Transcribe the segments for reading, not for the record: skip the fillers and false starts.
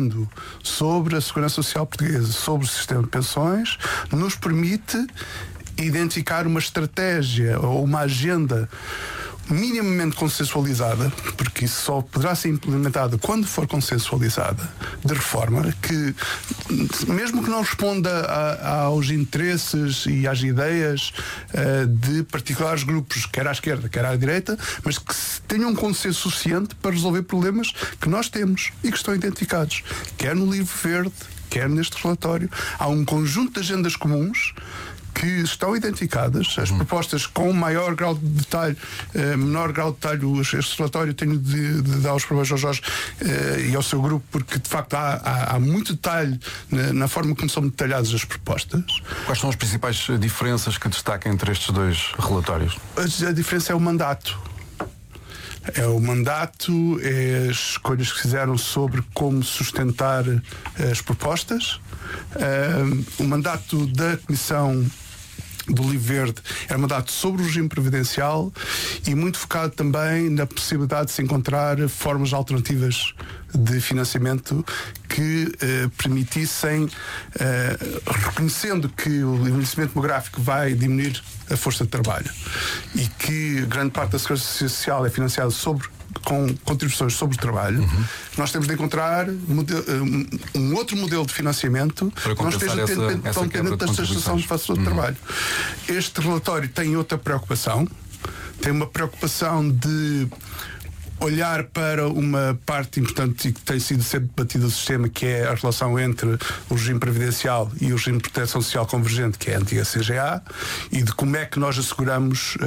refletindo sobre a segurança social portuguesa, sobre o sistema de pensões, nos permite identificar uma estratégia ou uma agenda minimamente consensualizada, porque isso só poderá ser implementada quando for consensualizada, de reforma que, mesmo que não responda aos interesses e às ideias de particulares grupos, quer à esquerda, quer à direita, mas que tenham um consenso suficiente para resolver problemas que nós temos e que estão identificados, quer no livro verde, quer neste relatório. Há um conjunto de agendas comuns que estão identificadas, as propostas com maior grau de detalhe, menor grau de detalhe. Este relatório tenho de dar os parabéns ao Jorge e ao seu grupo, porque de facto há muito detalhe na forma como são detalhadas as propostas. Quais são as principais diferenças que destacam entre estes dois relatórios? A diferença é o mandato. É o mandato, é as escolhas que fizeram sobre como sustentar as propostas. O mandato da Comissão do Livro Verde era um mandato sobre o regime previdencial e muito focado também na possibilidade de se encontrar formas alternativas de financiamento que permitissem, reconhecendo que o envelhecimento demográfico vai diminuir a força de trabalho e que grande parte da segurança social é financiada com contribuições sobre o trabalho, nós temos de encontrar um outro modelo de financiamento para que não esteja tão dependente da estação de força de trabalho. Este relatório tem outra preocupação, tem uma preocupação de olhar para uma parte importante e que tem sido sempre debatida no sistema, que é a relação entre o regime previdencial e o regime de proteção social convergente, que é a antiga CGA, e de como é que nós asseguramos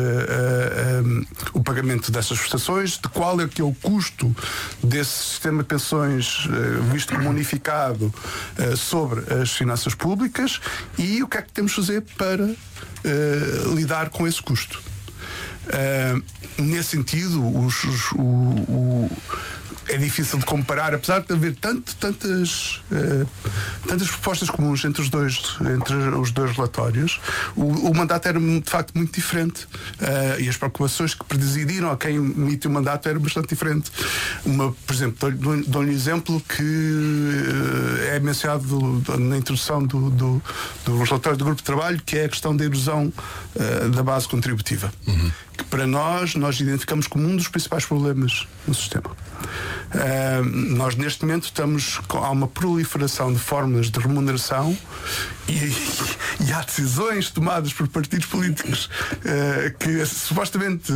o pagamento dessas prestações, de qual é que é o custo desse sistema de pensões visto como unificado sobre as finanças públicas e o que é que temos de fazer para lidar com esse custo. Nesse sentido, é difícil de comparar, apesar de haver tantas propostas comuns entre os dois relatórios. O mandato era de facto muito diferente e as preocupações que presidiram a quem emite o mandato eram bastante diferentes. Por exemplo, dou-lhe um exemplo que é mencionado na introdução do relatório do grupo de trabalho, que é a questão da erosão da base contributiva, que para nós identificamos como um dos principais problemas no sistema. Nós neste momento há uma proliferação de fórmulas de remuneração e há decisões tomadas por partidos políticos que supostamente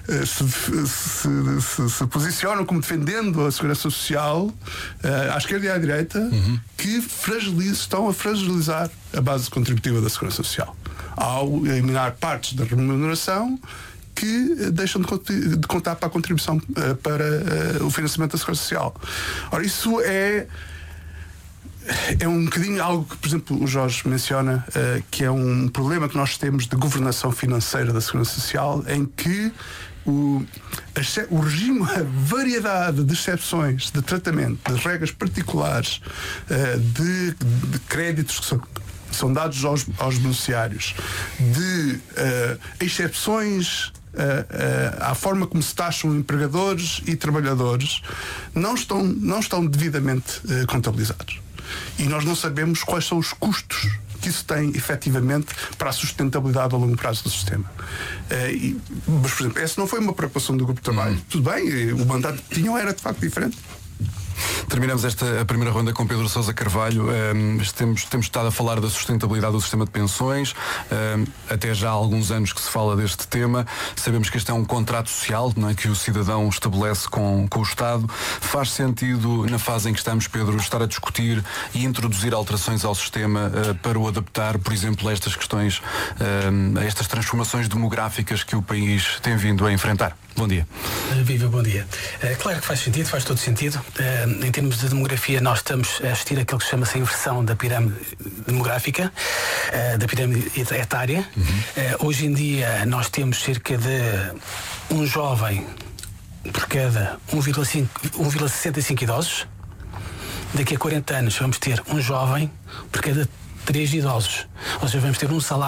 se posicionam como defendendo a segurança social à esquerda e à direita, que estão a fragilizar a base contributiva da segurança social ao eliminar partes da remuneração que deixam de contar para a contribuição para o financiamento da segurança social. Ora, isso é um bocadinho algo que, por exemplo, o Jorge menciona, que é um problema que nós temos de governação financeira da segurança social, em que o regime, a variedade de exceções de tratamento, de regras particulares, de créditos que são dados aos beneficiários, de exceções à forma como se taxam empregadores e trabalhadores, não estão devidamente contabilizados. E nós não sabemos quais são os custos que isso tem efetivamente para a sustentabilidade a longo prazo do sistema. Mas, por exemplo, essa não foi uma preocupação do grupo de trabalho. Tudo bem, o mandato que tinham era de facto diferente. Terminamos a primeira ronda com Pedro Sousa Carvalho. Temos estado a falar da sustentabilidade do sistema de pensões. Até já há alguns anos que se fala deste tema. Sabemos que este é um contrato social, não é, que o cidadão estabelece com o Estado. Faz sentido, na fase em que estamos, Pedro, estar a discutir e introduzir alterações ao sistema para o adaptar, por exemplo, a estas questões, a estas transformações demográficas que o país tem vindo a enfrentar? Bom dia. Viva, bom dia. Claro que faz sentido, faz todo sentido. Em termos de demografia, nós estamos a assistir àquilo que chama-se a inversão da pirâmide demográfica, da pirâmide etária. Hoje em dia nós temos cerca de um jovem por cada 1,65 idosos. Daqui a 40 anos vamos ter um jovem por cada 3 idosos. Ou seja, vamos ter um salário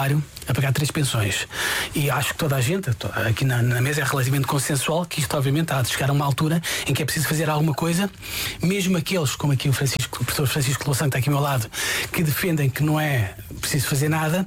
a pagar 3 pensões. E acho que toda a gente, aqui na mesa, é relativamente consensual que isto, obviamente, há de chegar a uma altura em que é preciso fazer alguma coisa, mesmo aqueles, como aqui o professor Francisco Louçã, que está aqui ao meu lado, que defendem que não é preciso fazer nada.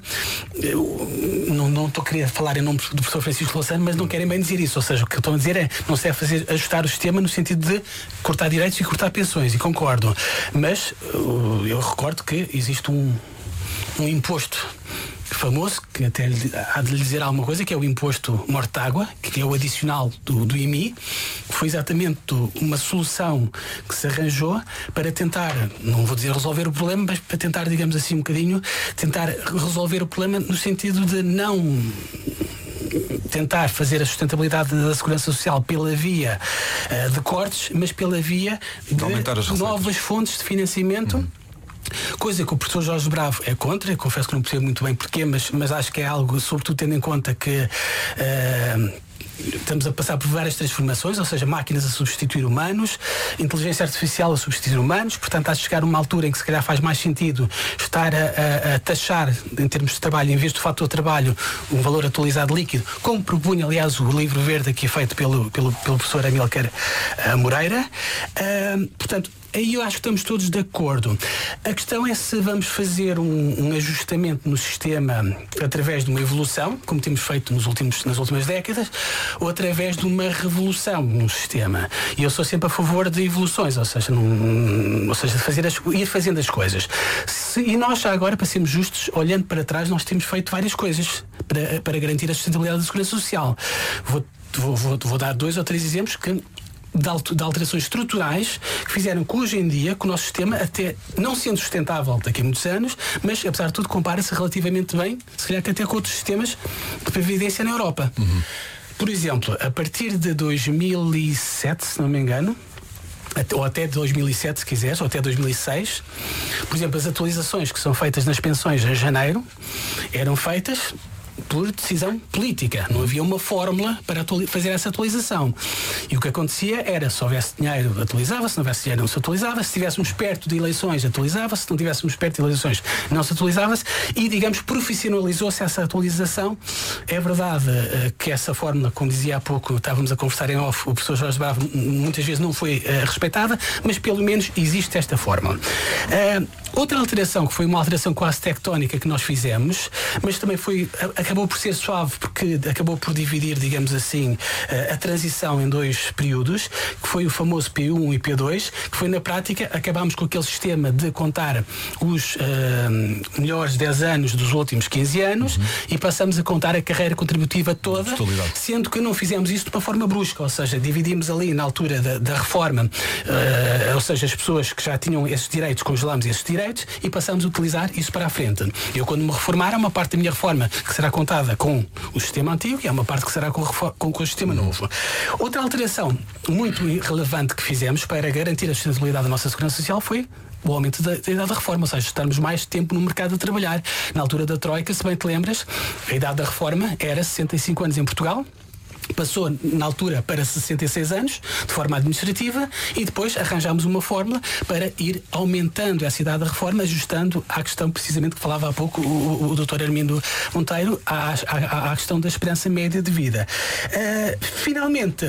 Não estou a querer falar em nome do professor Francisco Louçã, mas não querem bem dizer isso. Ou seja, o que estão a dizer é não se deve ajustar o sistema no sentido de cortar direitos e cortar pensões, e concordo. Mas eu recordo que existe um imposto famoso, que até há de lhe dizer alguma coisa, que é o imposto mortágua, que é o adicional do IMI, que foi exatamente uma solução que se arranjou para tentar, não vou dizer resolver o problema, mas para tentar, digamos assim, um bocadinho, tentar resolver o problema no sentido de não tentar fazer a sustentabilidade da segurança social pela via de cortes, mas pela via de novas fontes de financiamento. Coisa que o professor Jorge Bravo é contra. Eu confesso que não percebo muito bem porquê, mas acho que é algo, sobretudo tendo em conta que estamos a passar por várias transformações, ou seja, máquinas a substituir humanos, inteligência artificial a substituir humanos. Portanto, há de chegar uma altura em que se calhar faz mais sentido estar a taxar, em termos de trabalho, em vez do fator trabalho, um valor atualizado líquido, como propunha, aliás, o livro verde aqui feito pelo professor Amílcar Moreira. Portanto, aí eu acho que estamos todos de acordo. A questão é se vamos fazer um ajustamento no sistema através de uma evolução, como temos feito nas últimas décadas, ou através de uma revolução no sistema. E eu sou sempre a favor de evoluções, ou seja, de ir fazendo as coisas. E nós, já agora, para sermos justos, olhando para trás, nós temos feito várias coisas para garantir a sustentabilidade da segurança social. Vou dar 2 ou 3 exemplos de alterações estruturais que fizeram que hoje em dia, que o nosso sistema, até não sendo sustentável daqui a muitos anos, mas apesar de tudo compara-se relativamente bem, se calhar que até com outros sistemas de previdência na Europa. Por exemplo, a partir de 2007, se não me engano, ou até 2007, se quiseres, ou até 2006, por exemplo, as atualizações que são feitas nas pensões em janeiro eram feitas por decisão política. Não havia uma fórmula para fazer essa atualização. E o que acontecia era, se houvesse dinheiro, atualizava-se, se não houvesse dinheiro, não se atualizava. Se estivéssemos perto de eleições, atualizava-se. Se não estivéssemos perto de eleições, não se atualizava-se. E, digamos, profissionalizou-se essa atualização. É verdade que essa fórmula, como dizia há pouco, estávamos a conversar em off, o professor Jorge Bravo, muitas vezes não foi respeitada, mas pelo menos existe esta fórmula. Outra alteração, que foi uma alteração quase tectónica que nós fizemos, mas também acabou por ser suave, porque acabou por dividir, digamos assim, a transição em 2 períodos, que foi o famoso P1 e P2, que foi, na prática, acabámos com aquele sistema de contar os melhores 10 anos dos últimos 15 anos e passamos a contar a carreira contributiva toda, sendo que não fizemos isso de uma forma brusca, ou seja, dividimos ali na altura da reforma, ou seja, as pessoas que já tinham esses direitos, congelamos esses direitos e passamos a utilizar isso para a frente. Eu, quando me reformar, há uma parte da minha reforma que será contada com o sistema antigo e há uma parte que será com o sistema novo. Outra alteração muito relevante que fizemos para garantir a sustentabilidade da nossa segurança social foi o aumento da idade da reforma, ou seja, estarmos mais tempo no mercado a trabalhar. Na altura da Troika, se bem te lembras, a idade da reforma era 65 anos em Portugal. Passou, na altura, para 66 anos, de forma administrativa, e depois arranjámos uma fórmula para ir aumentando essa idade da reforma, ajustando à questão, precisamente, que falava há pouco o Dr. Armindo Monteiro, à questão da esperança média de vida. Finalmente,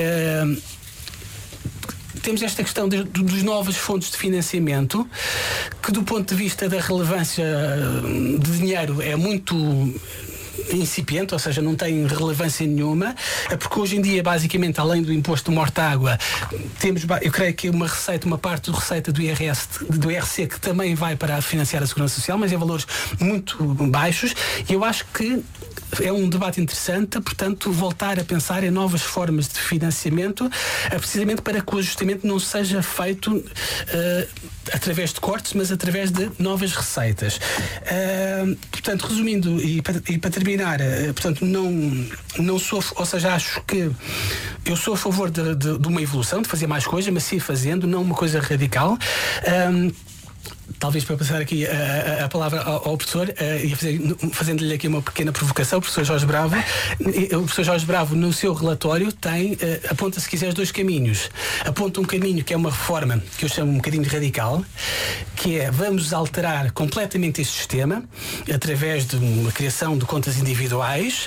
temos esta questão dos novas fontes de financiamento, que, do ponto de vista da relevância de dinheiro, é muito incipiente, ou seja, não tem relevância nenhuma, porque hoje em dia, basicamente, além do imposto de mortágua, temos, eu creio que uma parte da receita do IRC que também vai para financiar a segurança social, mas em valores muito baixos, e eu acho que é um debate interessante, portanto, voltar a pensar em novas formas de financiamento, precisamente para que o ajustamento não seja feito através de cortes, mas através de novas receitas. Portanto, resumindo e para terminar, portanto, não sou, ou seja, acho que eu sou a favor de uma evolução, de fazer mais coisas, mas sim fazendo, não uma coisa radical. talvez para passar aqui a palavra ao professor, e fazendo-lhe aqui uma pequena provocação, o professor Jorge Bravo. O professor Jorge Bravo, no seu relatório, aponta, se quiseres, 2 caminhos. Aponta um caminho que é uma reforma, que eu chamo um bocadinho radical, que é: vamos alterar completamente este sistema através de uma criação de contas individuais.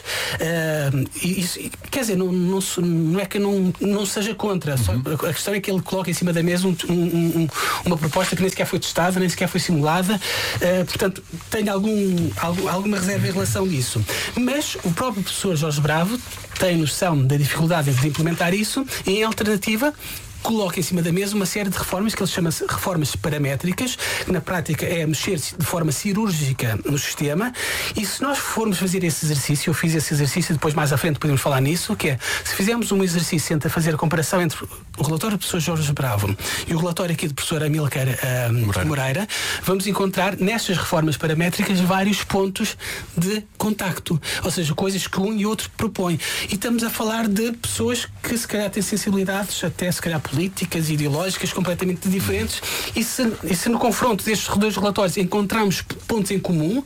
Quer dizer, não é que eu não seja contra, só a questão é que ele coloca em cima da mesa uma proposta que nem sequer foi testada, nem sequer foi simulada, portanto tenho alguma reserva em relação disso. Mas o próprio professor Jorge Bravo tem noção da dificuldade de implementar isso e, em alternativa, coloca em cima da mesa uma série de reformas que ele chama de reformas paramétricas, que na prática é mexer de forma cirúrgica no sistema. E se nós formos fazer esse exercício, eu fiz esse exercício, depois mais à frente podemos falar nisso, que é, se fizermos um exercício entre fazer a comparação entre o relatório do professor Jorge Bravo e o relatório aqui do professor Amílcar Moreira, vamos encontrar nestas reformas paramétricas vários pontos de contacto, ou seja, coisas que um e outro propõem. E estamos a falar de pessoas que se calhar têm sensibilidades até se calhar políticas, ideológicas completamente diferentes, e se no confronto destes 2 relatórios encontramos pontos em comum,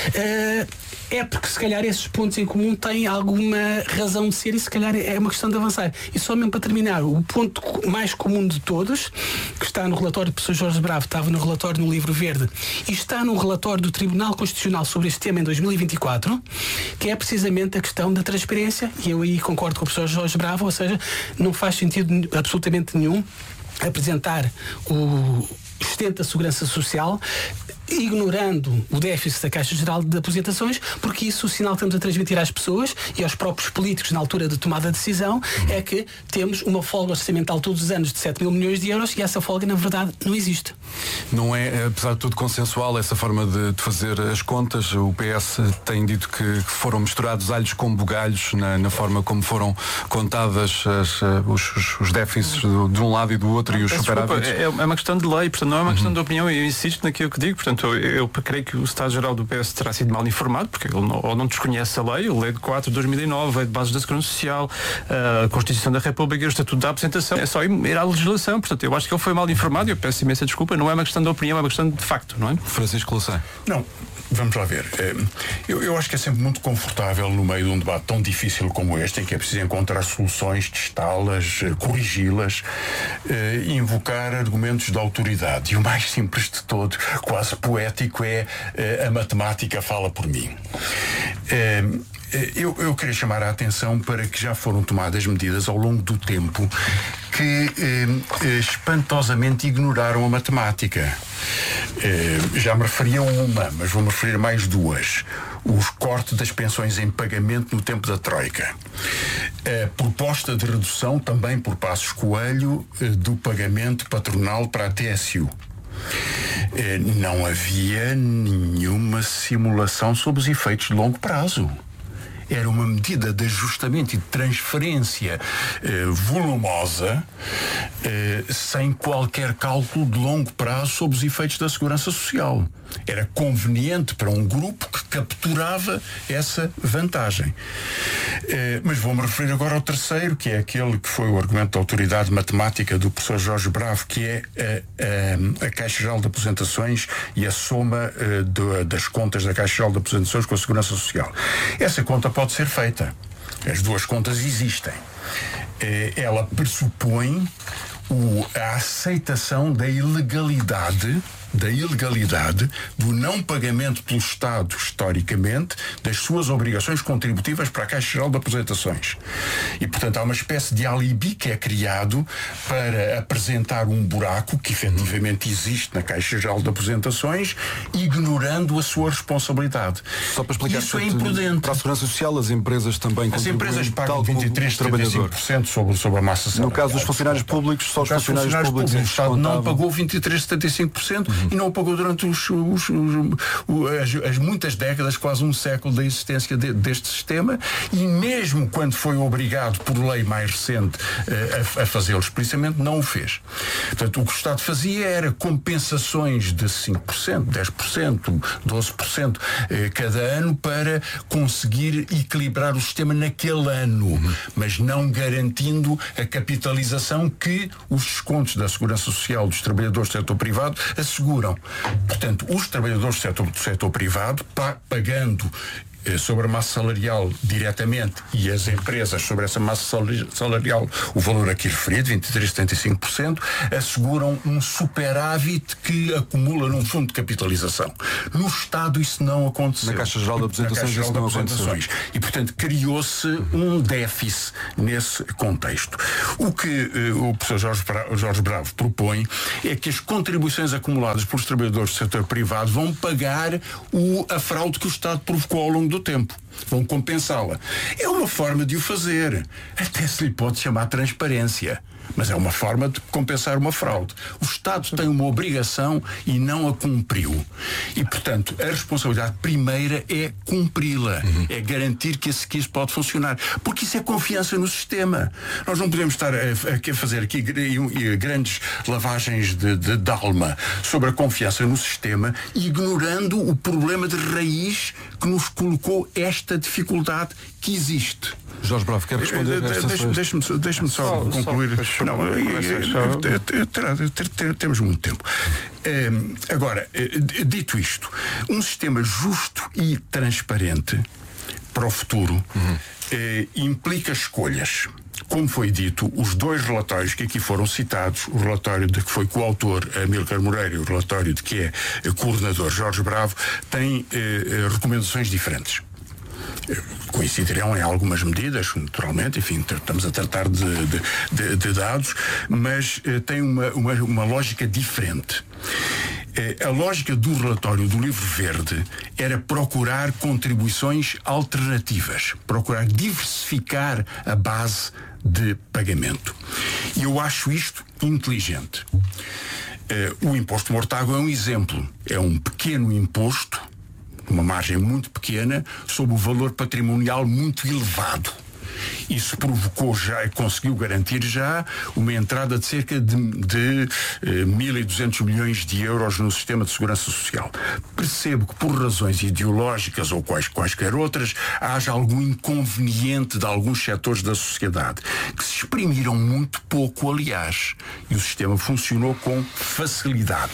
é porque se calhar esses pontos em comum têm alguma razão de ser e se calhar é uma questão de avançar. E só mesmo para terminar, o ponto mais comum de todos, que está no relatório do professor Jorge Bravo, estava no relatório no Livro Verde e está no relatório do Tribunal Constitucional sobre este tema em 2024, que é precisamente a questão da transparência, e eu aí concordo com o professor Jorge Bravo, ou seja, não faz sentido absolutamente nenhum apresentar o sustento da segurança social ignorando o déficit da Caixa Geral de Aposentações, porque isso, o sinal que estamos a transmitir às pessoas e aos próprios políticos na altura de tomada de decisão, é que temos uma folga orçamental todos os anos de 7 mil milhões de euros e essa folga, na verdade, não existe. Não é, apesar de tudo, consensual essa forma de fazer as contas. O PS tem dito que foram misturados alhos com bugalhos na forma como foram contadas os déficits de um lado e do outro e os superávites. É uma questão de lei, portanto não é uma questão de opinião, e eu insisto naquilo que digo. Portanto, eu creio que o Estado-Geral do PS terá sido mal informado, porque ele ou não desconhece a lei, a Lei de 4 de 2009, a Lei de Bases da Segurança Social, a Constituição da República e o Estatuto da Apresentação. É só ir à legislação. Portanto, eu acho que ele foi mal informado e eu peço imensa desculpa. Não é uma questão de opinião, é uma questão de facto, não é? Francisco Louçã. Não. Vamos lá ver. Eu acho que é sempre muito confortável no meio de um debate tão difícil como este, em que é preciso encontrar soluções, testá-las, corrigi-las, e invocar argumentos de autoridade. E o mais simples de todo, quase poético, é a matemática fala por mim. Eu queria chamar a atenção para que já foram tomadas medidas ao longo do tempo que espantosamente ignoraram a matemática. Já me referi a uma, mas vou-me referir a mais 2. O corte das pensões em pagamento no tempo da Troika. A proposta de redução, também por Passos Coelho, do pagamento patronal para a TSU. Não havia nenhuma simulação sobre os efeitos de longo prazo. Era uma medida de ajustamento e de transferência volumosa, sem qualquer cálculo de longo prazo sobre os efeitos da segurança social. Era conveniente para um grupo que capturava essa vantagem. Mas vou-me referir agora ao terceiro, que é aquele que foi o argumento da autoridade matemática do professor Jorge Bravo, que é a Caixa Geral de Aposentações e a soma das contas da Caixa Geral de Aposentações com a Segurança Social. Essa conta pode ser feita. As 2 contas existem. Ela pressupõe a aceitação da ilegalidade do não pagamento pelo Estado, historicamente, das suas obrigações contributivas para a Caixa Geral de Aposentações. E, portanto, há uma espécie de alibi que é criado para apresentar um buraco que efetivamente existe na Caixa Geral de Aposentações, ignorando a sua responsabilidade. Só para explicar, isso é imprudente. Para a Segurança Social, as empresas também As empresas pagam tal 23,75% sobre a massa salarial. No caso dos funcionários públicos, só os funcionários públicos. O Estado não pagou 23,75%. E não o pagou durante as muitas décadas, quase um século da existência deste sistema, e mesmo quando foi obrigado por lei mais recente a fazê-lo explicitamente, não o fez. Portanto, o que o Estado fazia era compensações de 5%, 10%, 12% cada ano para conseguir equilibrar o sistema naquele ano, mas não garantindo a capitalização que os descontos da Segurança Social dos trabalhadores do setor privado asseguram. Portanto, os trabalhadores do setor privado, pagando sobre a massa salarial diretamente e as empresas sobre essa massa salarial o valor aqui referido, 23,75%, asseguram um superávit que acumula num fundo de capitalização. No Estado isso não aconteceu. Na Caixa Geral de Apresentações isso não aconteceu. E, portanto, criou-se um déficit nesse contexto. O que o professor Jorge Bravo propõe é que as contribuições acumuladas pelos trabalhadores do setor privado vão pagar a fraude que o Estado provocou ao longo do tempo. Vão compensá-la. É uma forma de o fazer. Até se lhe pode chamar transparência. Mas é uma forma de compensar uma fraude. O Estado tem uma obrigação e não a cumpriu. E, portanto, a responsabilidade primeira é cumpri-la. É garantir que isso pode funcionar. Porque isso é confiança no sistema. Nós não podemos estar a fazer aqui grandes lavagens de alma sobre a confiança no sistema, ignorando o problema de raiz que nos colocou esta dificuldade que existe. Jorge Bravo, quer responder? Deixe-me só concluir. Temos muito tempo. Agora, dito isto, um sistema justo e transparente para o futuro implica escolhas. Como foi dito, os dois relatórios que aqui foram citados, o relatório de que foi coautor Amílcar Moreira e o relatório de que é coordenador Jorge Bravo, têm recomendações diferentes. Coincidirão em algumas medidas, naturalmente, enfim, estamos a tratar de dados, mas tem uma lógica diferente. A lógica do relatório do Livro Verde era procurar contribuições alternativas, procurar diversificar a base de pagamento. E eu acho isto inteligente. O imposto mortágua é um exemplo. É um pequeno imposto, uma margem muito pequena, sob o valor patrimonial muito elevado. Isso provocou conseguiu garantir já uma entrada de cerca de 1.200 milhões de euros no sistema de segurança social. Percebo que por razões ideológicas ou quaisquer outras, haja algum inconveniente de alguns setores da sociedade, que se exprimiram muito pouco, aliás, e o sistema funcionou com facilidade.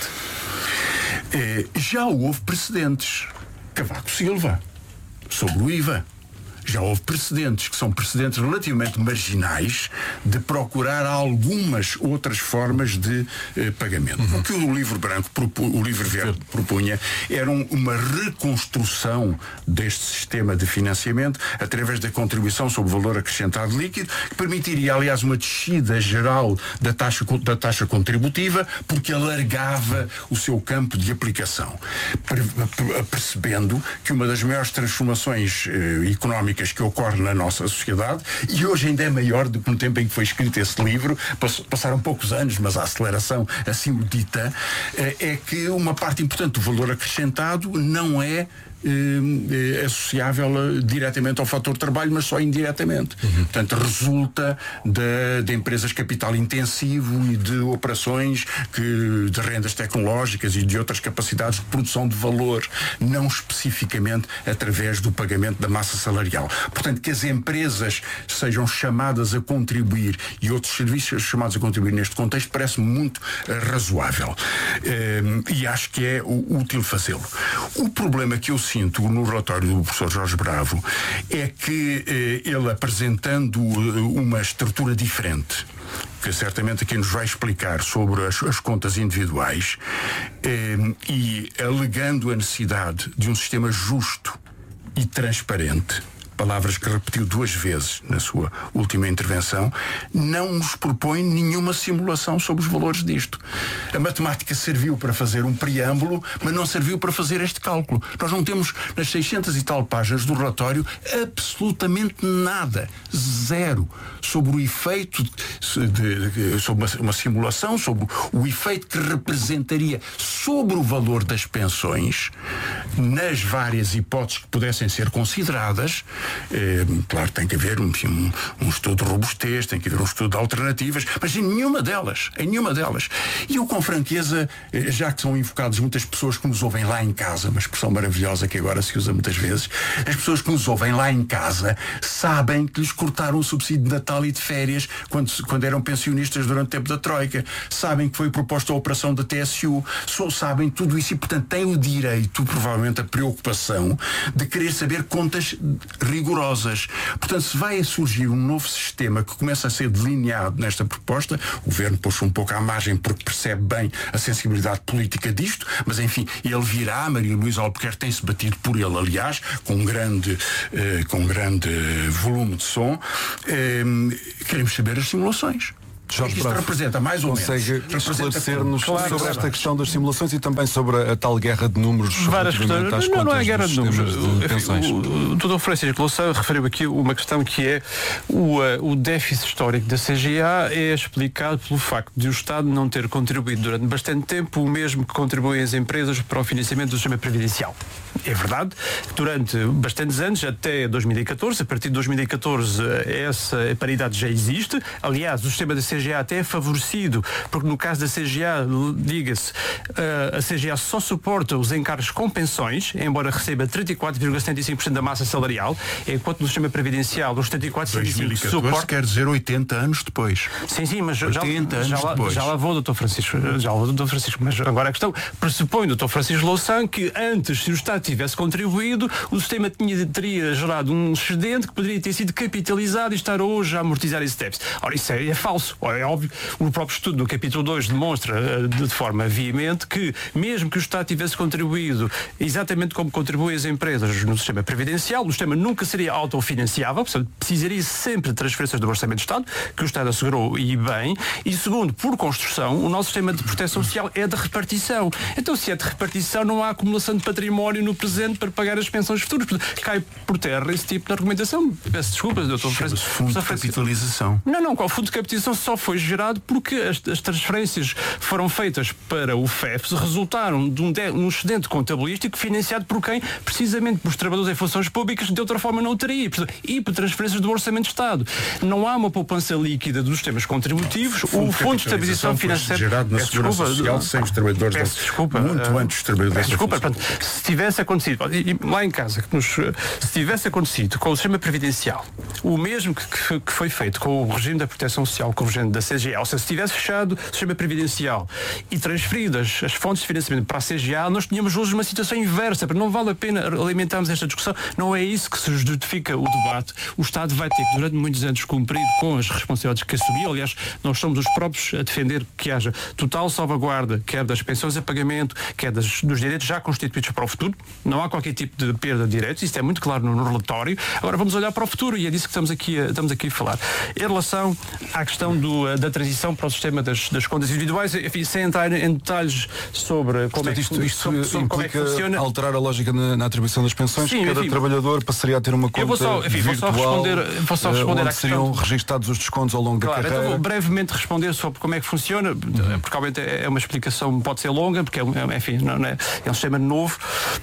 Já houve precedentes. Cavaco Silva, sobre o IVA. Já houve precedentes, que são precedentes relativamente marginais, de procurar algumas outras formas de pagamento. O que o Livro Verde propunha era uma reconstrução deste sistema de financiamento através da contribuição sobre o valor acrescentado líquido, que permitiria, aliás, uma descida geral da taxa contributiva, porque alargava o seu campo de aplicação, percebendo que uma das maiores transformações económicas que ocorre na nossa sociedade, e hoje ainda é maior do que no tempo em que foi escrito esse livro, passaram poucos anos, mas a aceleração assim o dita, é que uma parte importante do valor acrescentado não é associável diretamente ao fator trabalho, mas só indiretamente. Portanto, resulta de empresas capital intensivo e de operações de rendas tecnológicas e de outras capacidades de produção de valor, não especificamente através do pagamento da massa salarial. Portanto, que as empresas sejam chamadas a contribuir e outros serviços chamados a contribuir neste contexto parece-me muito razoável. E acho que é útil fazê-lo. O problema que eu sinto no relatório do professor Jorge Bravo é que ele, apresentando uma estrutura diferente, que certamente aqui nos vai explicar sobre as contas individuais, e alegando a necessidade de um sistema justo e transparente, palavras que repetiu 2 vezes na sua última intervenção, não nos propõe nenhuma simulação sobre os valores disto. A matemática serviu para fazer um preâmbulo, mas não serviu para fazer este cálculo. Nós não temos, nas 600 e tal páginas do relatório, absolutamente nada, zero, sobre o efeito, sobre uma simulação, sobre o efeito que representaria sobre o valor das pensões nas várias hipóteses que pudessem ser consideradas. Claro, tem que haver um estudo de robustez, tem que haver um estudo de alternativas, mas em nenhuma delas. E eu, com franqueza, já que são invocadas muitas pessoas que nos ouvem lá em casa, uma expressão maravilhosa que agora se usa muitas vezes, as pessoas que nos ouvem lá em casa sabem que lhes cortaram o subsídio de Natal e de férias quando eram pensionistas durante o tempo da Troika, sabem que foi proposta a operação da TSU, sabem tudo isso e, portanto, têm o direito, provavelmente a preocupação, de querer saber contas rigorosas. Portanto, se vai surgir um novo sistema que começa a ser delineado nesta proposta, o Governo pôs-se um pouco à margem porque percebe bem a sensibilidade política disto, mas enfim, ele virá. Maria Luísa Albuquerque tem-se batido por ele, aliás, com um grande volume de som. Queremos saber as simulações. Jorge Isto representa mais ou menos. Consegue esclarecer-nos sobre esta questão das simulações e também sobre a tal guerra de números? Várias questões. Não é guerra de números. O Dr. Francisco Louçã referiu aqui uma questão que é o déficit histórico da CGA é explicado pelo facto de o Estado não ter contribuído durante bastante tempo o mesmo que contribuem as empresas para o financiamento do sistema previdencial. É verdade que durante bastantes anos, até 2014, a partir de 2014, essa paridade já existe. Aliás, o sistema da CGA até é favorecido, porque no caso da CGA, diga-se, a CGA só suporta os encargos com pensões, embora receba 34,75% da massa salarial, enquanto no sistema previdencial os 74,75% suporta. Quer dizer 80 anos depois. Sim, mas já lá vou, Dr. Francisco. Mas agora a questão pressupõe, Dr. Francisco Louçã, que antes, se o Estado tivesse contribuído, o sistema teria gerado um excedente que poderia ter sido capitalizado e estar hoje a amortizar esse déficit. Ora, isso é falso. Ora, é óbvio, o próprio estudo do capítulo 2 demonstra de forma veemente que, mesmo que o Estado tivesse contribuído exatamente como contribuem as empresas no sistema previdencial, o sistema nunca seria autofinanciável, portanto, precisaria sempre de transferências do Orçamento de Estado, que o Estado assegurou e bem, e segundo, por construção, o nosso sistema de proteção social é de repartição. Então, se é de repartição, não há acumulação de património no presente para pagar as pensões futuras. Cai por terra esse tipo de argumentação. Peço desculpas, Dr. Francisco. Fundo de capitalização. Não, qual fundo de capitalização só foi gerado porque as transferências foram feitas para o FEFS, resultaram de um excedente contabilístico financiado por quem? Precisamente por trabalhadores em funções públicas, de outra forma não teria. E por transferências do Orçamento de Estado. Não há uma poupança líquida dos sistemas contributivos. O Fundo de Estabilização Financeira gerado na Segurança Social sem os trabalhadores muito antes dos trabalhadores. Desculpa, se tivesse acontecido lá em casa, se tivesse acontecido com o sistema previdencial o mesmo que foi feito com o regime da proteção social, com o regime da CGA, ou seja, se tivesse fechado o sistema previdencial e transferido as fontes de financiamento para a CGA, nós tínhamos hoje uma situação inversa. Não vale a pena alimentarmos esta discussão. Não é isso que se justifica o debate. O Estado vai ter que, durante muitos anos, cumprir com as responsabilidades que assumiu. Aliás, nós somos os próprios a defender que haja total salvaguarda, quer das pensões a pagamento, quer dos direitos já constituídos para o futuro. Não há qualquer tipo de perda de direitos. Isso é muito claro no relatório. Agora vamos olhar para o futuro e é disso que estamos aqui a falar. Em relação à questão da transição para o sistema das contas individuais, enfim, sem entrar em detalhes sobre como isto como é que funciona. Alterar a lógica na atribuição das pensões. Sim, cada trabalhador passaria a ter uma conta virtual. Vou só responder à questão. Seriam registados os descontos ao longo da carreira. Então vou brevemente responder sobre como é que funciona, porque realmente é uma explicação, pode ser longa, porque é um sistema novo.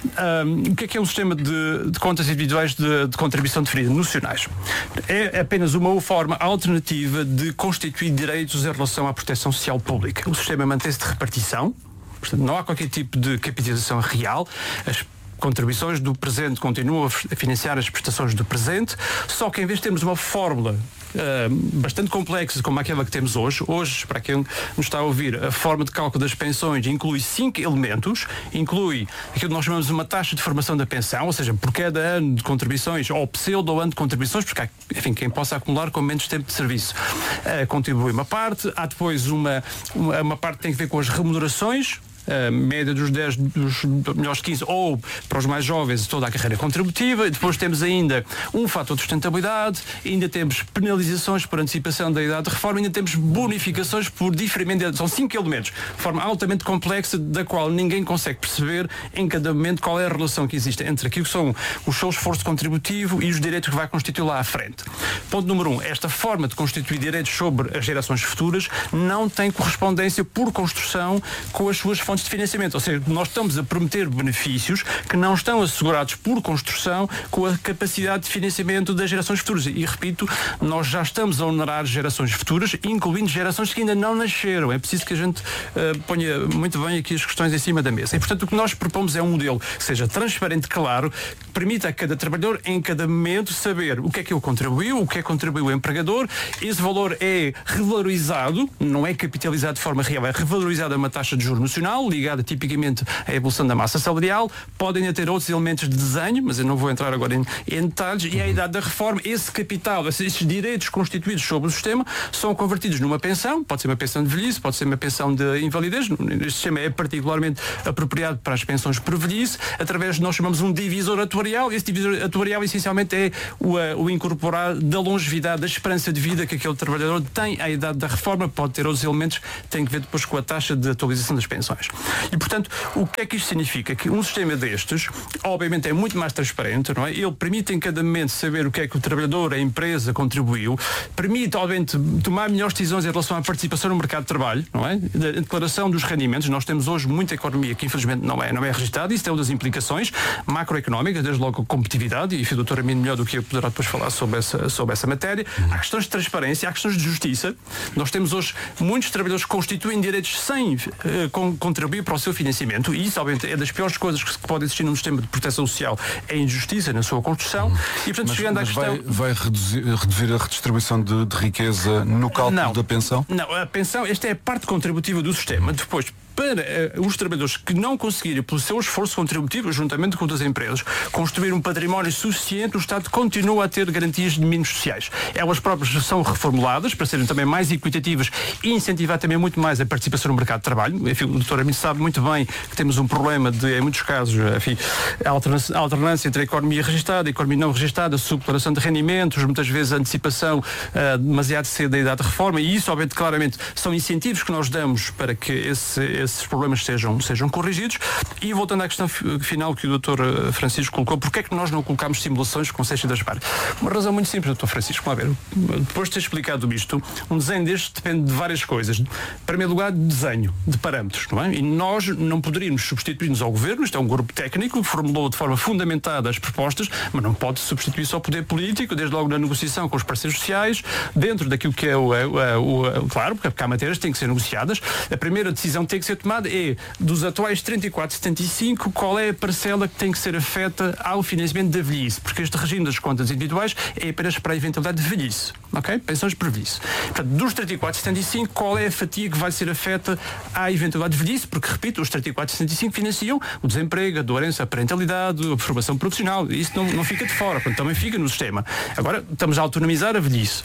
O que é um sistema de contas individuais de contribuição deferida, nocionais? É apenas uma forma alternativa de constituir direitos em relação à proteção social pública. O sistema mantém-se de repartição, portanto, não há qualquer tipo de capitalização real. As contribuições do presente continuam a financiar as prestações do presente, só que em vez de termos uma fórmula bastante complexa como aquela que temos hoje, para quem nos está a ouvir, a forma de cálculo das pensões inclui 5 elementos, inclui aquilo que nós chamamos de uma taxa de formação da pensão, ou seja, por cada ano de contribuições ou pseudo-ano de contribuições, porque há, enfim, quem possa acumular com menos tempo de serviço contribui uma parte. Há depois uma parte que tem a ver com as remunerações, média dos 10, dos melhores 15 ou para os mais jovens toda a carreira contributiva. Depois temos ainda um fator de sustentabilidade, ainda temos penalizações por antecipação da idade de reforma, ainda temos bonificações por diferimento. São 5 elementos, de forma altamente complexa, da qual ninguém consegue perceber em cada momento qual é a relação que existe entre aquilo que são o seu esforço contributivo e os direitos que vai constituir lá à frente. Ponto número 1, esta forma de constituir direitos sobre as gerações futuras não tem correspondência por construção com as suas fontes fontes de financiamento, ou seja, nós estamos a prometer benefícios que não estão assegurados por construção com a capacidade de financiamento das gerações futuras. E repito, nós já estamos a onerar gerações futuras, incluindo gerações que ainda não nasceram. É preciso que a gente ponha muito bem aqui as questões em cima da mesa. E, portanto, o que nós propomos é um modelo que seja transparente, claro, que permita a cada trabalhador, em cada momento, saber o que é que ele contribuiu, o que é que contribuiu o empregador. Esse valor é revalorizado, não é capitalizado de forma real, é revalorizado a uma taxa de juros nacional, ligada tipicamente à evolução da massa salarial. Podem ainda ter outros elementos de desenho, mas eu não vou entrar agora em detalhes. E à idade da reforma, esse capital, esses direitos constituídos sobre o sistema, são convertidos numa pensão, pode ser uma pensão de velhice, pode ser uma pensão de invalidez. Este sistema é particularmente apropriado para as pensões por velhice, através de nós chamamos um divisor atuarial. Esse divisor atuarial essencialmente é o incorporar da longevidade, da esperança de vida que aquele trabalhador tem à idade da reforma. Pode ter outros elementos que têm que ver depois com a taxa de atualização das pensões. E, portanto, o que é que isto significa? Que um sistema destes, obviamente, é muito mais transparente, não é? Ele permite em cada momento saber o que é que o trabalhador, a empresa, contribuiu, permite, obviamente, tomar melhores decisões em relação à participação no mercado de trabalho, não é? A declaração dos rendimentos. Nós temos hoje muita economia que, infelizmente, não é registrada. Isso tem outras implicações macroeconómicas, desde logo a competitividade, e o doutor Amino melhor do que eu poderá depois falar sobre essa matéria. Há questões de transparência, há questões de justiça. Nós temos hoje muitos trabalhadores que constituem direitos sem contribuir para o seu financiamento, e isso, obviamente, é das piores coisas que pode existir num sistema de proteção social, é a injustiça na sua construção. E, portanto, chegando à questão... vai reduzir a redistribuição de riqueza no cálculo da pensão? Não, a pensão, esta é a parte contributiva do sistema. Depois, para os trabalhadores que não conseguirem, pelo seu esforço contributivo, juntamente com outras empresas, construir um património suficiente, o Estado continua a ter garantias de mínimos sociais. Elas próprias são reformuladas para serem também mais equitativas e incentivar também muito mais a participação no mercado de trabalho. Enfim, o doutor Amino sabe muito bem que temos um problema de, em muitos casos, enfim, a alternância entre a economia registada e a economia não registada, a subdeclaração de rendimentos, muitas vezes a antecipação demasiado cedo da idade de reforma, e isso, obviamente, claramente, são incentivos que nós damos para que esses problemas sejam corrigidos. E voltando à questão final que o Dr. Francisco colocou, porque é que nós não colocamos simulações com sexta das partes? Uma razão muito simples, Dr. Francisco. Vamos ver. Depois de ter explicado isto, um desenho deste depende de várias coisas. Em primeiro lugar, de desenho, de parâmetros, não é? E nós não poderíamos substituir-nos ao Governo. Isto é um grupo técnico que formulou de forma fundamentada as propostas, mas não pode substituir-se ao poder político, desde logo na negociação com os parceiros sociais, dentro daquilo que é claro, porque há matérias que têm que ser negociadas. A primeira decisão que tem que ser tomada é, dos atuais 34,75, qual é a parcela que tem que ser afeta ao financiamento da velhice, porque este regime das contas individuais é apenas para a eventualidade de velhice, ok? Pensões por velhice. Portanto, dos 34,75, qual é a fatia que vai ser afeta à eventualidade de velhice, porque, repito, os 34,75 financiam o desemprego, a doença, a parentalidade, a formação profissional. Isso não fica de fora, portanto, também fica no sistema. Agora, estamos a autonomizar a velhice.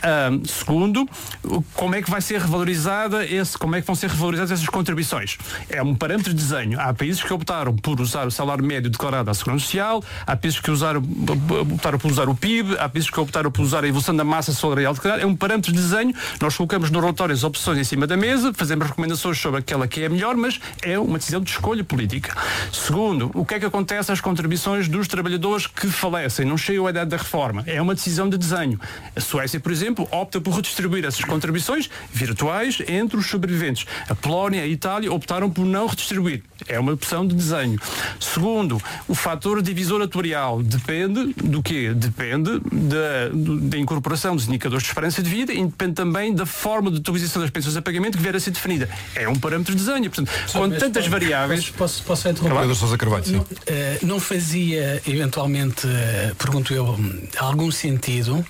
Segundo, como é que vai ser revalorizada como é que vão ser revalorizadas essas contribuições? É um parâmetro de desenho. Há países que optaram por usar o salário médio declarado à Segurança Social, há países que optaram por usar o PIB, há países que optaram por usar a evolução da massa salarial declarada. É um parâmetro de desenho. Nós colocamos no relatório as opções em cima da mesa, fazemos recomendações sobre aquela que é melhor, mas é uma decisão de escolha política. Segundo, o que é que acontece às contribuições dos trabalhadores que falecem, não chegam à idade da reforma? É uma decisão de desenho. A Suécia, por exemplo, opta por redistribuir essas contribuições virtuais entre os sobreviventes. A Polónia e a Itália optaram por não redistribuir. É uma opção de desenho. Segundo, o fator divisor atuarial depende do quê? Depende da incorporação dos indicadores de esperança de vida e depende também da forma de utilização das pensões a pagamento que vier a ser definida. É um parâmetro de desenho. Portanto, com tantas variáveis... Posso interromper? Pedro Sousa Carvalho, sim. Não fazia, eventualmente, pergunto eu, algum sentido?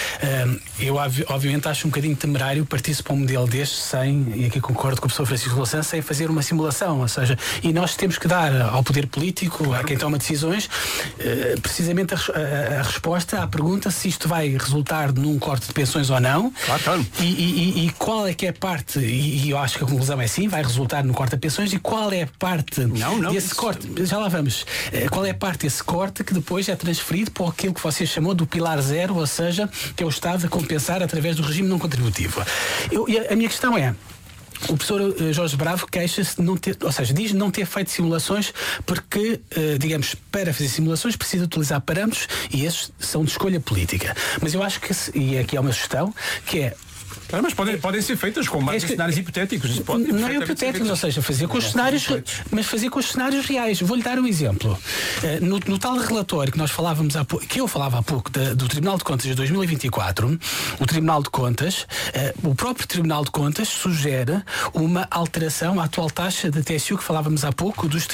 Eu, obviamente, acho um bocadinho temerário partir-se para um modelo deste sem, e aqui concordo com o professor Francisco Louçã, sem fazer uma simulação, ou seja, e nós temos que dar ao poder político, a quem toma decisões, precisamente a resposta à pergunta se isto vai resultar num corte de pensões ou não. Claro. E qual é que é a parte, e eu acho que a conclusão é sim, vai resultar no corte de pensões, e qual é a parte desse corte, já lá vamos, qual é a parte desse corte que depois é transferido para aquilo que você chamou do pilar zero, ou seja, que é o Estado a compensar através do regime não contributivo. A minha questão é, o professor Jorge Bravo queixa-se de não ter, ou seja, diz não ter feito simulações porque, digamos, para fazer simulações precisa utilizar parâmetros e esses são de escolha política. Mas eu acho que, e aqui há uma sugestão, que é Claro, mas podem ser feitas com base em cenários hipotéticos. Não é hipotético, ou seja, fazer com os cenários, mas fazer com os cenários reais. Vou-lhe dar um exemplo. No tal relatório que nós falávamos que eu falava há pouco do Tribunal de Contas de 2024, o Tribunal de Contas, o próprio Tribunal de Contas sugere uma alteração à atual taxa de TSU que falávamos há pouco, dos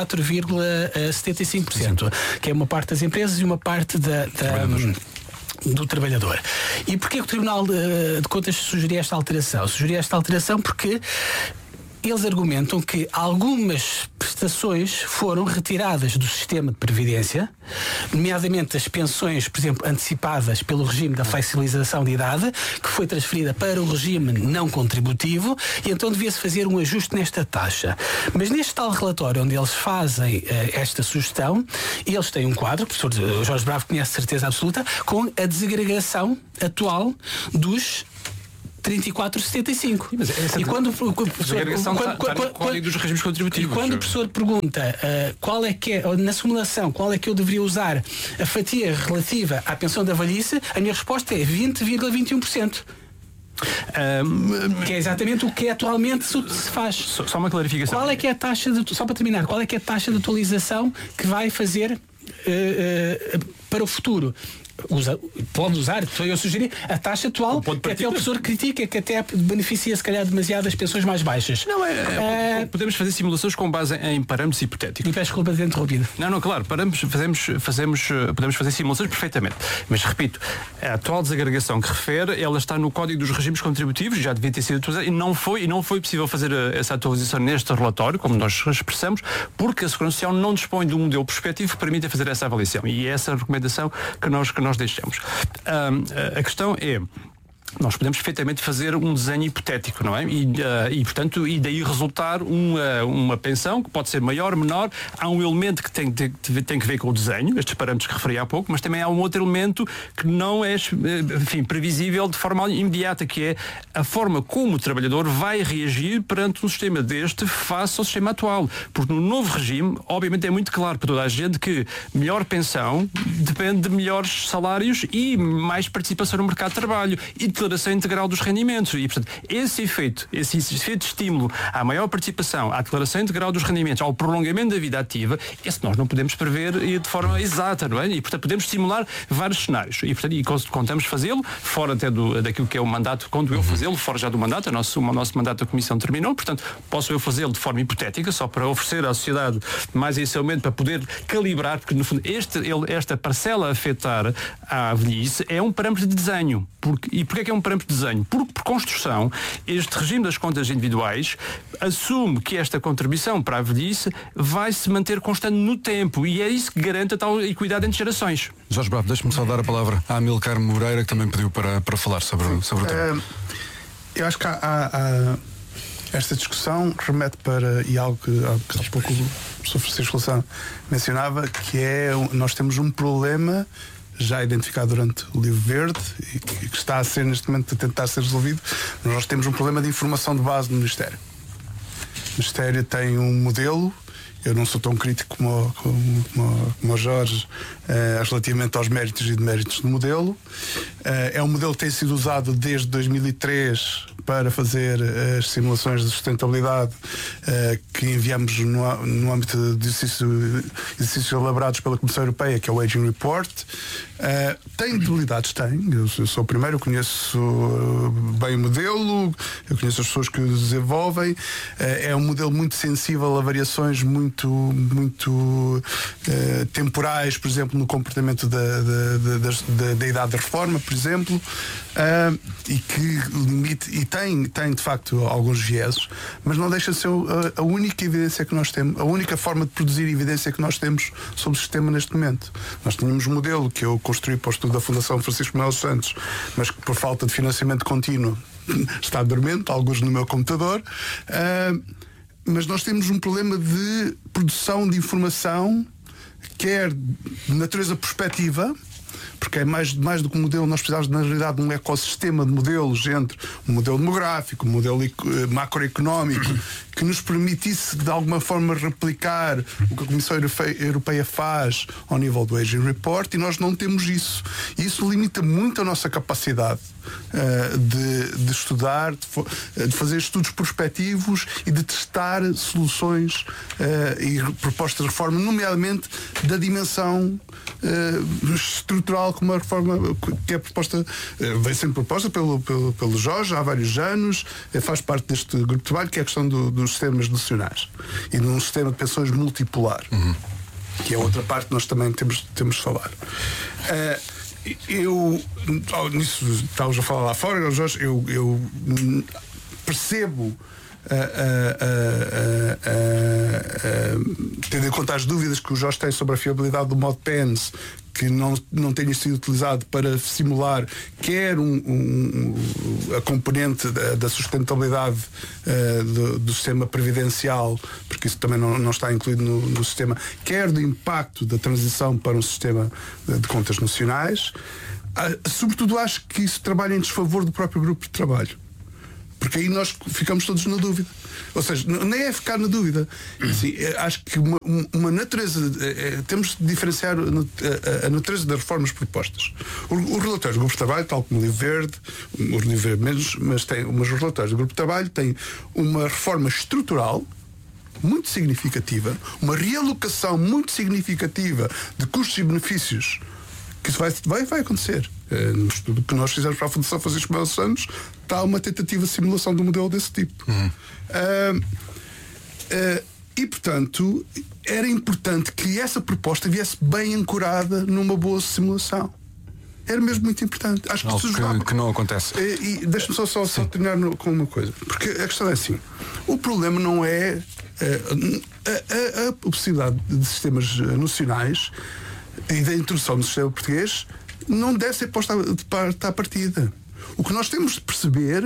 34,75%, que é uma parte das empresas e uma parte do trabalhador. E porquê que o Tribunal de Contas sugeriu esta alteração? Sugeriu esta alteração porque eles argumentam que algumas prestações foram retiradas do sistema de previdência, nomeadamente as pensões, por exemplo, antecipadas pelo regime da flexibilização de idade, que foi transferida para o regime não contributivo, e então devia-se fazer um ajuste nesta taxa. Mas neste tal relatório onde eles fazem esta sugestão, eles têm um quadro, o professor Jorge Bravo conhece certeza absoluta, com a desagregação atual dos 34,75. E quando o professor dos regimes contributivos. E quando o professor pergunta qual é que é, na simulação, qual é que eu deveria usar a fatia relativa à pensão da velhice, a minha resposta é 20,21%. Que é exatamente o que atualmente se faz. Só uma clarificação. Qual é que é a taxa só para terminar, qual é que é a taxa de atualização que vai fazer para o futuro? Pode usar, eu sugeri a taxa atual, que até o professor critica, que até beneficia se calhar demasiado as pensões mais baixas. Não, podemos fazer simulações com base em parâmetros hipotéticos. E peço desculpa de ter interrompido. Não, claro, podemos fazer simulações perfeitamente. Mas repito, a atual desagregação que refere, ela está no Código dos Regimes Contributivos, já devia ter sido atualizada, e não foi possível fazer essa atualização neste relatório, como nós expressamos, porque a Segurança Social não dispõe de um modelo prospectivo que permita fazer essa avaliação. E é essa a recomendação que nós deixamos. A questão é, nós podemos perfeitamente fazer um desenho hipotético, não é? Portanto, daí resultar uma pensão que pode ser maior, menor. Há um elemento que tem que ver com o desenho, estes parâmetros que referi há pouco, mas também há um outro elemento que não é, previsível de forma imediata, que é a forma como o trabalhador vai reagir perante um sistema deste face ao sistema atual. Porque no novo regime, obviamente é muito claro para toda a gente que melhor pensão depende de melhores salários e mais participação no mercado de trabalho e declaração integral dos rendimentos. E, portanto, esse efeito de estímulo à maior participação, à declaração integral dos rendimentos, ao prolongamento da vida ativa, esse nós não podemos prever de forma exata, não é? E, portanto, podemos estimular vários cenários. E, portanto, contamos fazê-lo, fora até daquilo que é o mandato, quando eu fazê-lo, fora já do mandato, o nosso mandato da Comissão terminou, portanto, posso eu fazê-lo de forma hipotética, só para oferecer à sociedade mais esse elemento para poder calibrar, porque, no fundo, esta parcela a afetar à velhice é um parâmetro de desenho. E porquê é que é um parâmetro de desenho? Porque, por construção, este regime das contas individuais assume que esta contribuição para a velhice vai se manter constante no tempo, e é isso que garante a tal equidade entre gerações. Jorge Bravo, deixe-me só dar a palavra à Amilcar Moreira, que também pediu para falar sobre o tema. Eu acho que esta discussão remete para, e algo que há pouco o professor Francisco Louçã mencionava, que é, nós temos um problema já identificado durante o Livro Verde e que está a ser neste momento a tentar ser resolvido. Nós temos um problema de informação de base no Ministério. O Ministério tem um modelo, eu não sou tão crítico como o Jorge relativamente aos méritos e deméritos do modelo. É um modelo que tem sido usado desde 2003 para fazer as simulações de sustentabilidade que enviamos no âmbito de exercícios elaborados pela Comissão Europeia, que é o Aging Report. Tem debilidades? Tem. Eu sou o primeiro, eu conheço bem o modelo, eu conheço as pessoas que o desenvolvem. É um modelo muito sensível a variações muito temporais, por exemplo, no comportamento da idade da reforma, por exemplo, e que limite, e tem de facto alguns vieses, mas não deixa de ser a única evidência que nós temos, a única forma de produzir evidência que nós temos sobre o sistema neste momento. Nós tínhamos um modelo que eu construí para o estudo da Fundação Francisco Melo Santos, mas que por falta de financiamento contínuo está dormente, alguns no meu computador. Mas nós temos um problema de produção de informação, quer de natureza prospectiva, porque é mais do que um modelo. Nós precisamos, na realidade, de um ecossistema de modelos entre um modelo demográfico, um modelo macroeconómico, que nos permitisse, de alguma forma, replicar o que a Comissão Europeia faz ao nível do Aging Report, e nós não temos isso. E isso limita muito a nossa capacidade de estudar, de fazer estudos prospectivos e de testar soluções e propostas de reforma, nomeadamente da dimensão estrutural, como a reforma que é proposta, vem sendo proposta pelo Jorge há vários anos, faz parte deste grupo de trabalho, que é a questão dos sistemas nacionais e de um sistema de pensões multipolar, que é outra parte que nós também temos de falar. Nisso estávamos a falar lá fora, Jorge, eu percebo, tendo em conta as dúvidas que o Jorge tem sobre a fiabilidade do modo PENS, que não tenha sido utilizado para simular quer a componente da sustentabilidade do sistema previdencial, porque isso também não está incluído no sistema, quer do impacto da transição para um sistema de contas nacionais. Sobretudo acho que isso trabalha em desfavor do próprio grupo de trabalho, porque aí nós ficamos todos na dúvida. Ou seja, nem é ficar na dúvida. Assim, acho que uma natureza. Temos de diferenciar a natureza das reformas propostas. Os relatórios do grupo de trabalho, tal como o Livro Verde, os Livro Verde menos, mas os relatórios do grupo de trabalho têm uma reforma estrutural muito significativa, uma realocação muito significativa de custos e benefícios, que isso vai acontecer. No estudo que nós fizemos para a Fundação Francisco Melo Santos está uma tentativa de simulação de um modelo desse tipo. E portanto era importante que essa proposta viesse bem ancorada numa boa simulação. Era mesmo muito importante. Acho que não acontece. E deixa-me só terminar com uma coisa, porque a questão é assim: o problema não é a possibilidade de sistemas nacionais e da introdução do sistema português não deve ser posta à partida. O que nós temos de perceber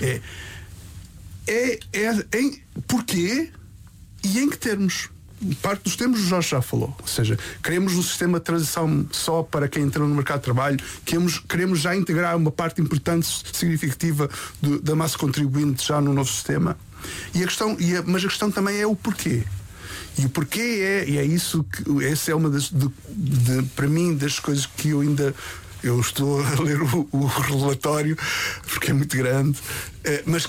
é porquê e em que termos. Parte dos termos o Jorge já falou. Ou seja, queremos um sistema de transição só para quem entrou no mercado de trabalho, queremos já integrar uma parte importante, significativa da massa contribuinte já no novo sistema. Mas a questão também é o porquê. E o porquê é isso que essa é uma para mim das coisas que eu estou a ler o relatório porque é muito grande, mas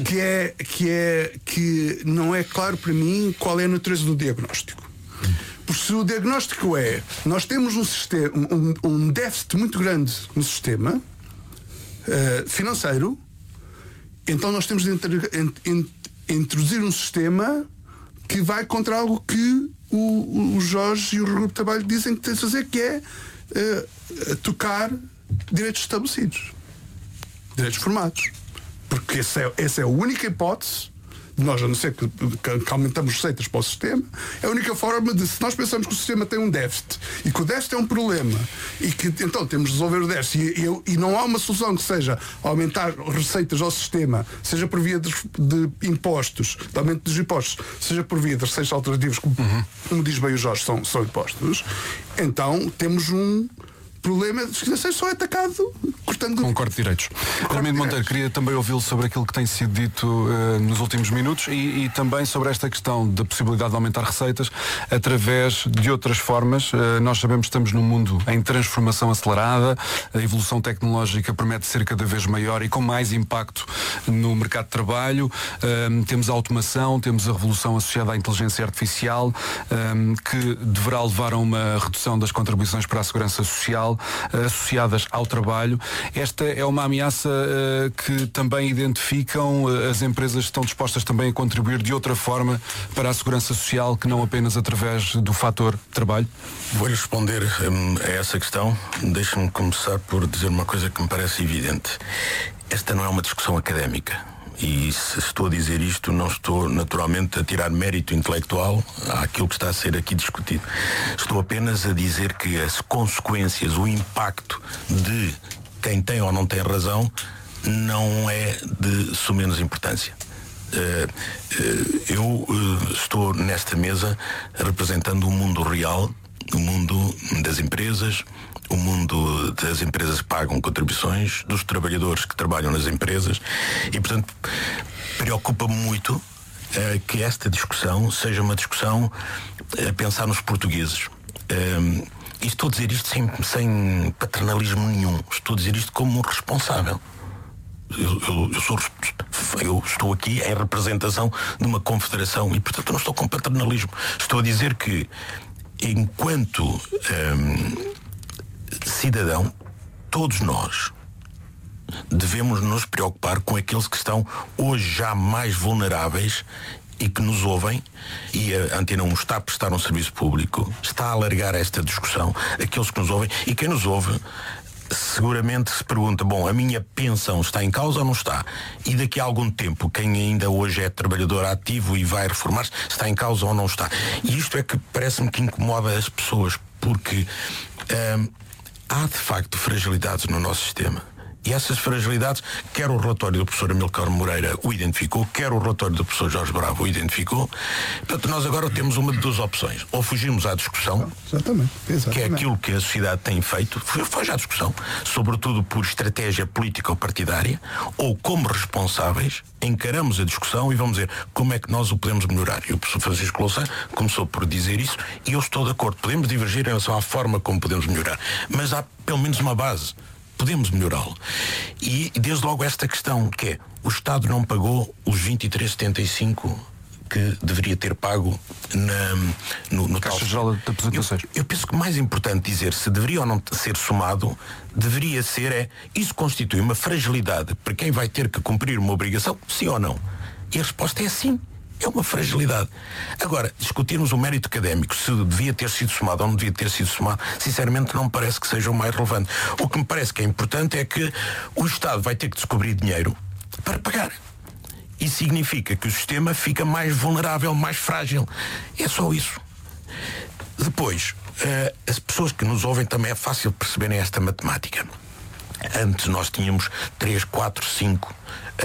que não é claro para mim qual é a natureza do diagnóstico. Porque se o diagnóstico nós temos um déficit muito grande no sistema financeiro, então nós temos de introduzir um sistema que vai contra algo que o Jorge e o grupo de trabalho dizem que tem de fazer, que é tocar direitos estabelecidos, direitos formados, porque essa é a única hipótese de nós, a não ser que aumentamos receitas para o sistema, é a única forma de, se nós pensamos que o sistema tem um déficit e que o déficit é um problema e que então temos de resolver o déficit e não há uma solução que seja aumentar receitas ao sistema, seja por via de impostos, de aumento dos impostos, seja por via de receitas alternativas, como diz bem o Jorge, são impostos, então temos um problema de só é atacado cortando. Com corte de direitos. Armindo Monteiro, queria também ouvi-lo sobre aquilo que tem sido dito nos últimos minutos e também sobre esta questão da possibilidade de aumentar receitas através de outras formas. Nós sabemos que estamos num mundo em transformação acelerada, a evolução tecnológica promete ser cada vez maior e com mais impacto no mercado de trabalho. Temos a automação, temos a revolução associada à inteligência artificial, que deverá levar a uma redução das contribuições para a segurança social associadas ao trabalho. Esta é uma ameaça que também identificam. As empresas estão dispostas também a contribuir de outra forma para a segurança social, que não apenas através do fator trabalho? Vou-lhe responder a essa questão. Deixe-me começar por dizer uma coisa que me parece evidente. Esta não é uma discussão académica. E se estou a dizer isto, não estou naturalmente a tirar mérito intelectual àquilo que está a ser aqui discutido. Estou apenas a dizer que as consequências, o impacto de quem tem ou não tem razão não é de sumenos importância. Eu estou nesta mesa representando o mundo real, o mundo das empresas, o mundo das empresas que pagam contribuições, dos trabalhadores que trabalham nas empresas e, portanto, preocupa-me muito que esta discussão seja uma discussão a pensar nos portugueses. E estou a dizer isto sem paternalismo nenhum. Estou a dizer isto como responsável. eu estou aqui em representação de uma confederação e, portanto, não estou com paternalismo. Estou a dizer que, enquanto cidadão, todos nós devemos nos preocupar com aqueles que estão hoje já mais vulneráveis e que nos ouvem, e a Antena 1 está a prestar um serviço público, está a alargar esta discussão, aqueles que nos ouvem, e quem nos ouve seguramente se pergunta, bom, a minha pensão está em causa ou não está? E daqui a algum tempo, quem ainda hoje é trabalhador ativo e vai reformar-se, está em causa ou não está? E isto é que parece-me que incomoda as pessoas, porque há de facto fragilidades no nosso sistema. E essas fragilidades, quer o relatório do professor Amílcar Moreira o identificou, quer o relatório do professor Jorge Bravo o identificou. Portanto, nós agora temos uma de duas opções. Ou fugimos à discussão, Exatamente. que é aquilo que a sociedade tem feito, foge à discussão, sobretudo por estratégia política ou partidária, ou como responsáveis, encaramos a discussão e vamos dizer como é que nós o podemos melhorar. E o professor Francisco Louçã começou por dizer isso, e eu estou de acordo. Podemos divergir em relação à forma como podemos melhorar, mas há pelo menos uma base. Podemos melhorá-lo. E desde logo esta questão, que é, o Estado não pagou os 23,75 que deveria ter pago no Caixa Geral de Aposentações. Eu penso que mais importante dizer se deveria ou não ser somado, deveria ser isso constitui uma fragilidade para quem vai ter que cumprir uma obrigação, sim ou não? E a resposta é sim. É uma fragilidade. Agora, discutirmos o mérito académico, se devia ter sido somado ou não devia ter sido somado, sinceramente não me parece que seja o mais relevante. O que me parece que é importante é que o Estado vai ter que descobrir dinheiro para pagar. Isso significa que o sistema fica mais vulnerável, mais frágil. É só isso. Depois, as pessoas que nos ouvem também é fácil perceberem esta matemática. Antes nós tínhamos 3, 4, 5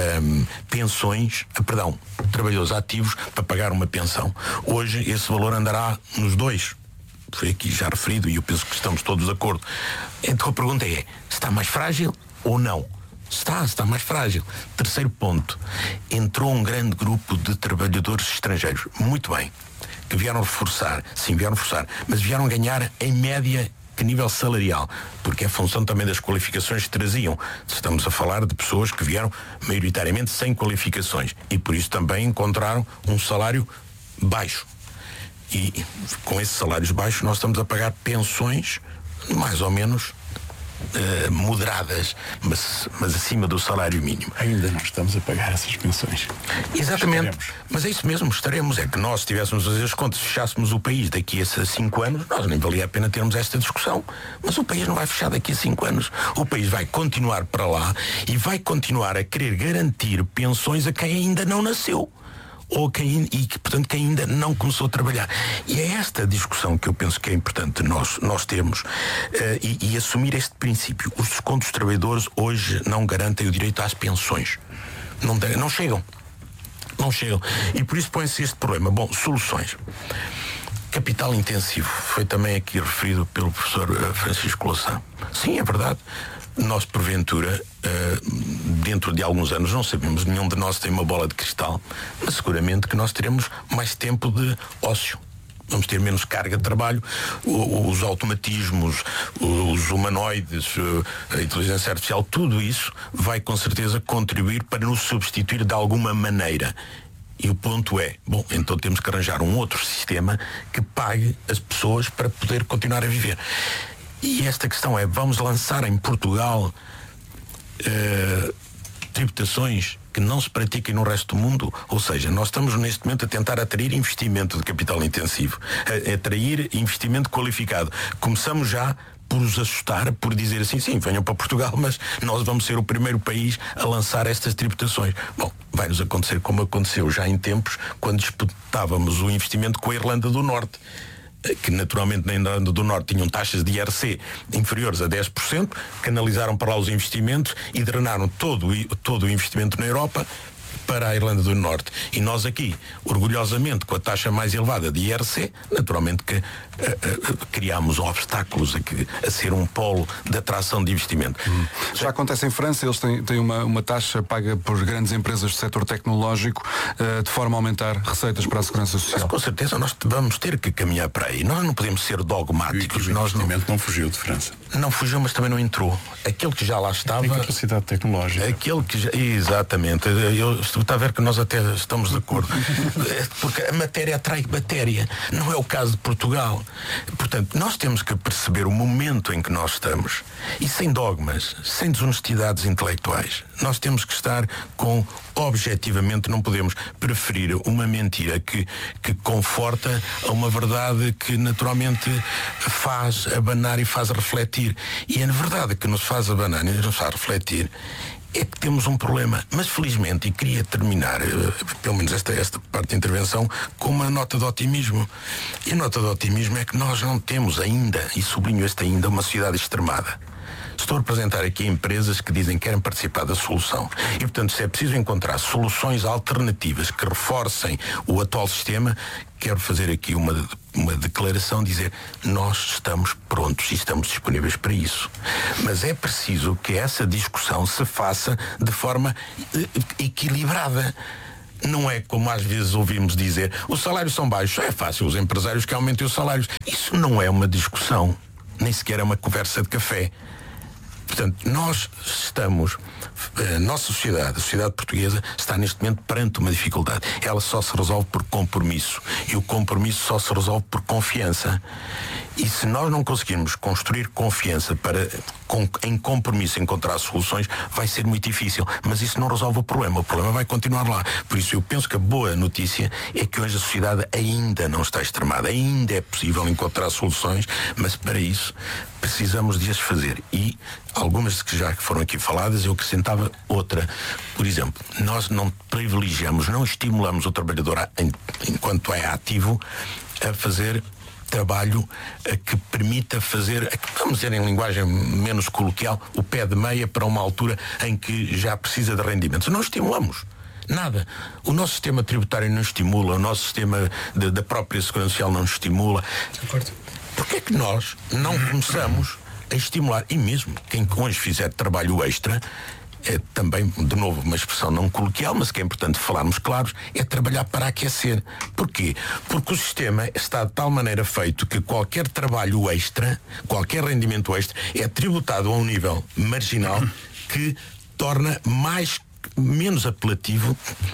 trabalhadores ativos para pagar uma pensão. Hoje esse valor andará nos 2. Foi aqui já referido e eu penso que estamos todos de acordo. Então a pergunta é, está mais frágil ou não? Está mais frágil. Terceiro ponto, entrou um grande grupo de trabalhadores estrangeiros, muito bem, que vieram reforçar, mas vieram ganhar em média que nível salarial, porque é função também das qualificações que traziam. Estamos a falar de pessoas que vieram maioritariamente sem qualificações e por isso também encontraram um salário baixo. E com esses salários baixos nós estamos a pagar pensões mais ou menos moderadas, mas acima do salário mínimo. Ainda não estamos a pagar essas pensões. Exatamente. Mas é isso mesmo, estaremos. É que nós, se tivéssemos a fazer as contas, fechássemos o país daqui a 5 anos, nós nem valia a pena termos esta discussão. Mas o país não vai fechar daqui a 5 anos. O país vai continuar para lá e vai continuar a querer garantir pensões a quem ainda não nasceu. Portanto, quem ainda não começou a trabalhar. E é esta discussão que eu penso que é importante nós termos e assumir este princípio. Os descontos dos trabalhadores hoje não garantem o direito às pensões. Não chegam. E por isso põe-se este problema. Bom, soluções. Capital intensivo. Foi também aqui referido pelo professor Francisco Louçã. Sim, é verdade. Nós, porventura, dentro de alguns anos, não sabemos, nenhum de nós tem uma bola de cristal, mas seguramente que nós teremos mais tempo de ócio. Vamos ter menos carga de trabalho, os automatismos, os humanoides, a inteligência artificial, tudo isso vai com certeza contribuir para nos substituir de alguma maneira. E o ponto é, bom, então temos que arranjar um outro sistema que pague as pessoas para poder continuar a viver. E esta questão é, vamos lançar em Portugal tributações que não se pratiquem no resto do mundo? Ou seja, nós estamos neste momento a tentar atrair investimento de capital intensivo, atrair investimento qualificado. Começamos já por os assustar, por dizer assim, sim, venham para Portugal, mas nós vamos ser o primeiro país a lançar estas tributações. Bom, vai-nos acontecer como aconteceu já em tempos, quando disputávamos o investimento com a Irlanda do Norte, que naturalmente na Irlanda do Norte tinham taxas de IRC inferiores a 10%, canalizaram para lá os investimentos e drenaram todo o investimento na Europa para a Irlanda do Norte. E nós aqui, orgulhosamente, com a taxa mais elevada de IRC, naturalmente que criámos obstáculos a ser um polo de atração de investimento. Já acontece em França, eles têm uma taxa paga por grandes empresas do setor tecnológico de forma a aumentar receitas para a segurança social. Mas, com certeza nós vamos ter que caminhar para aí. Nós não podemos ser dogmáticos. O investimento não fugiu de França. Não fugiu, mas também não entrou. Aquele que já lá estava... Tem capacidade tecnológica. Aquele que já... Exatamente. Está a ver que nós até estamos de acordo. Porque a matéria atrai matéria. Não é o caso de Portugal. Portanto, nós temos que perceber o momento em que nós estamos. E sem dogmas, sem desonestidades intelectuais. Nós temos que estar com... Objetivamente não podemos preferir uma mentira que conforta a uma verdade que naturalmente faz abanar e faz refletir. E a verdade que nos faz abanar e nos faz refletir é que temos um problema. Mas felizmente, e queria terminar pelo menos esta parte da intervenção com uma nota de otimismo. E a nota de otimismo é que nós não temos ainda, e sublinho este ainda, uma sociedade extremada. Estou a representar aqui empresas que dizem que querem participar da solução. E, portanto, se é preciso encontrar soluções alternativas que reforcem o atual sistema, quero fazer aqui uma declaração, dizer nós estamos prontos e estamos disponíveis para isso. Mas é preciso que essa discussão se faça de forma equilibrada. Não é como às vezes ouvimos dizer, os salários são baixos, é fácil, os empresários que aumentem os salários. Isso não é uma discussão, nem sequer é uma conversa de café. Portanto, nós estamos, a nossa sociedade, a sociedade portuguesa, está neste momento perante uma dificuldade. Ela só se resolve por compromisso. E o compromisso só se resolve por confiança. E se nós não conseguirmos construir confiança para, em compromisso, encontrar soluções, vai ser muito difícil. Mas isso não resolve o problema vai continuar lá. Por isso eu penso que a boa notícia é que hoje a sociedade ainda não está extremada. Ainda é possível encontrar soluções, mas para isso precisamos de as fazer. E algumas que já foram aqui faladas, eu acrescentava outra. Por exemplo, nós não privilegiamos, não estimulamos o trabalhador, enquanto é ativo, a fazer trabalho que permita fazer, vamos dizer em linguagem menos coloquial, o pé de meia para uma altura em que já precisa de rendimentos. Não estimulamos. Nada. O nosso sistema tributário não estimula, o nosso sistema da própria segurança social não estimula. Porquê é que nós não começamos a estimular, e mesmo quem hoje fizer trabalho extra, é também, de novo, uma expressão não coloquial, mas que é importante falarmos claros, é trabalhar para aquecer. Porquê? Porque o sistema está de tal maneira feito que qualquer trabalho extra, qualquer rendimento extra, é tributado a um nível marginal que torna menos apelativo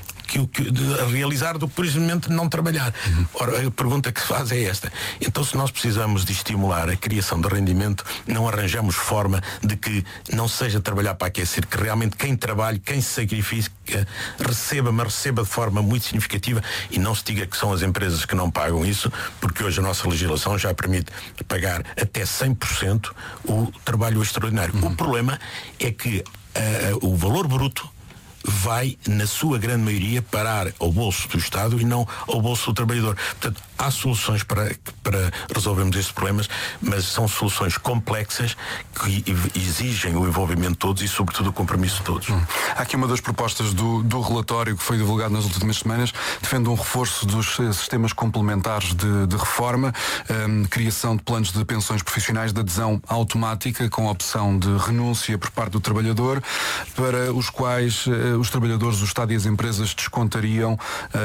a realizar do que, por exemplo, não trabalhar. Ora, a pergunta que se faz é esta. Então, se nós precisamos de estimular a criação de rendimento, não arranjamos forma de que não seja trabalhar para aquecer, que realmente quem trabalha, quem se sacrifica, receba de forma muito significativa, e não se diga que são as empresas que não pagam isso, porque hoje a nossa legislação já permite pagar até 100% o trabalho extraordinário. O problema é que o valor bruto vai, na sua grande maioria, parar ao bolso do Estado e não ao bolso do trabalhador. Portanto, há soluções para resolvermos estes problemas, mas são soluções complexas que exigem o envolvimento de todos e, sobretudo, o compromisso de todos. Há aqui uma das propostas do relatório que foi divulgado nas últimas semanas, defende um reforço dos sistemas complementares de reforma, criação de planos de pensões profissionais de adesão automática com a opção de renúncia por parte do trabalhador, para os quais os trabalhadores do Estado e as empresas descontariam.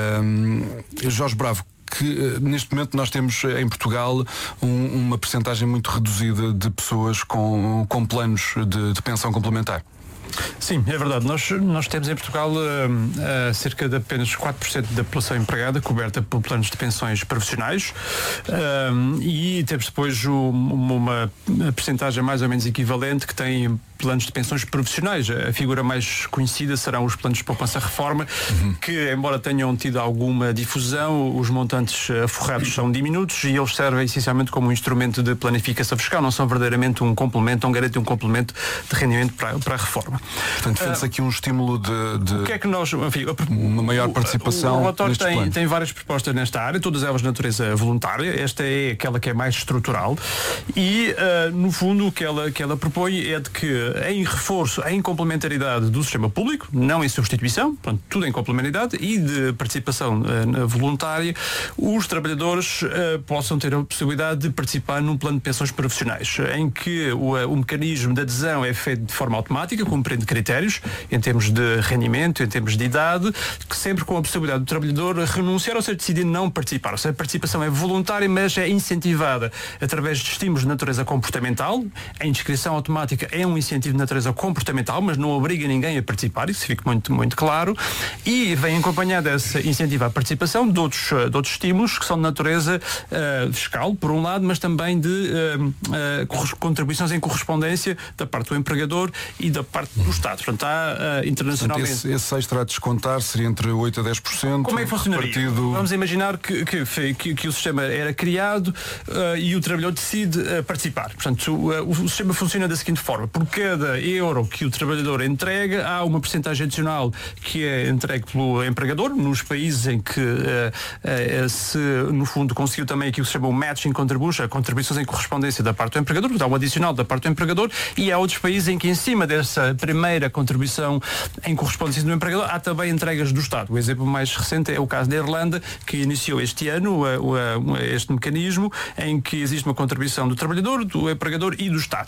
Jorge Bravo, que neste momento nós temos em Portugal uma percentagem muito reduzida de pessoas com planos de pensão complementar. Sim, é verdade. Nós temos em Portugal cerca de apenas 4% da população empregada coberta por planos de pensões profissionais, e temos depois uma percentagem mais ou menos equivalente que tem planos de pensões profissionais. A figura mais conhecida serão os planos de poupança-reforma, que, embora tenham tido alguma difusão, os montantes aforrados são diminutos e eles servem essencialmente como um instrumento de planificação fiscal, não são verdadeiramente um complemento, não garantem um complemento de rendimento para a reforma. Portanto, defende-se aqui um estímulo de o que é que nós, enfim, uma maior participação. O relatório tem várias propostas nesta área, todas elas de natureza voluntária. Esta é aquela que é mais estrutural e, no fundo, o que ela propõe é de que, em reforço, em complementaridade do sistema público, não em substituição, portanto, tudo em complementaridade, e de participação voluntária, os trabalhadores possam ter a possibilidade de participar num plano de pensões profissionais, em que o mecanismo de adesão é feito de forma automática, cumprindo critérios em termos de rendimento, em termos de idade, que sempre com a possibilidade do trabalhador renunciar, ou seja, decidir não participar. Ou seja, a participação é voluntária, mas é incentivada através de estímulos de natureza comportamental. A inscrição automática é um incentivo de natureza comportamental, mas não obriga ninguém a participar, isso fica muito, muito claro. E vem acompanhada essa incentiva à participação de outros estímulos que são de natureza fiscal, por um lado, mas também de contribuições em correspondência da parte do empregador e da parte do Estado. Portanto, há internacionalmente... Portanto, esse extra a descontar seria entre 8% a 10%. Como é que funcionaria? Repartido... Vamos imaginar que o sistema era criado e o trabalhador decide participar. Portanto, o sistema funciona da seguinte forma: por cada euro que o trabalhador entrega, há uma percentagem adicional que é entregue pelo empregador, nos países em que se, no fundo, conseguiu também aquilo que se chama o matching contribution, contribuições em correspondência da parte do empregador, portanto, há um adicional da parte do empregador, e há outros países em que, em cima dessa primeira contribuição em correspondência do empregador, há também entregas do Estado. O exemplo mais recente é o caso da Irlanda, que iniciou este ano este mecanismo em que existe uma contribuição do trabalhador, do empregador e do Estado.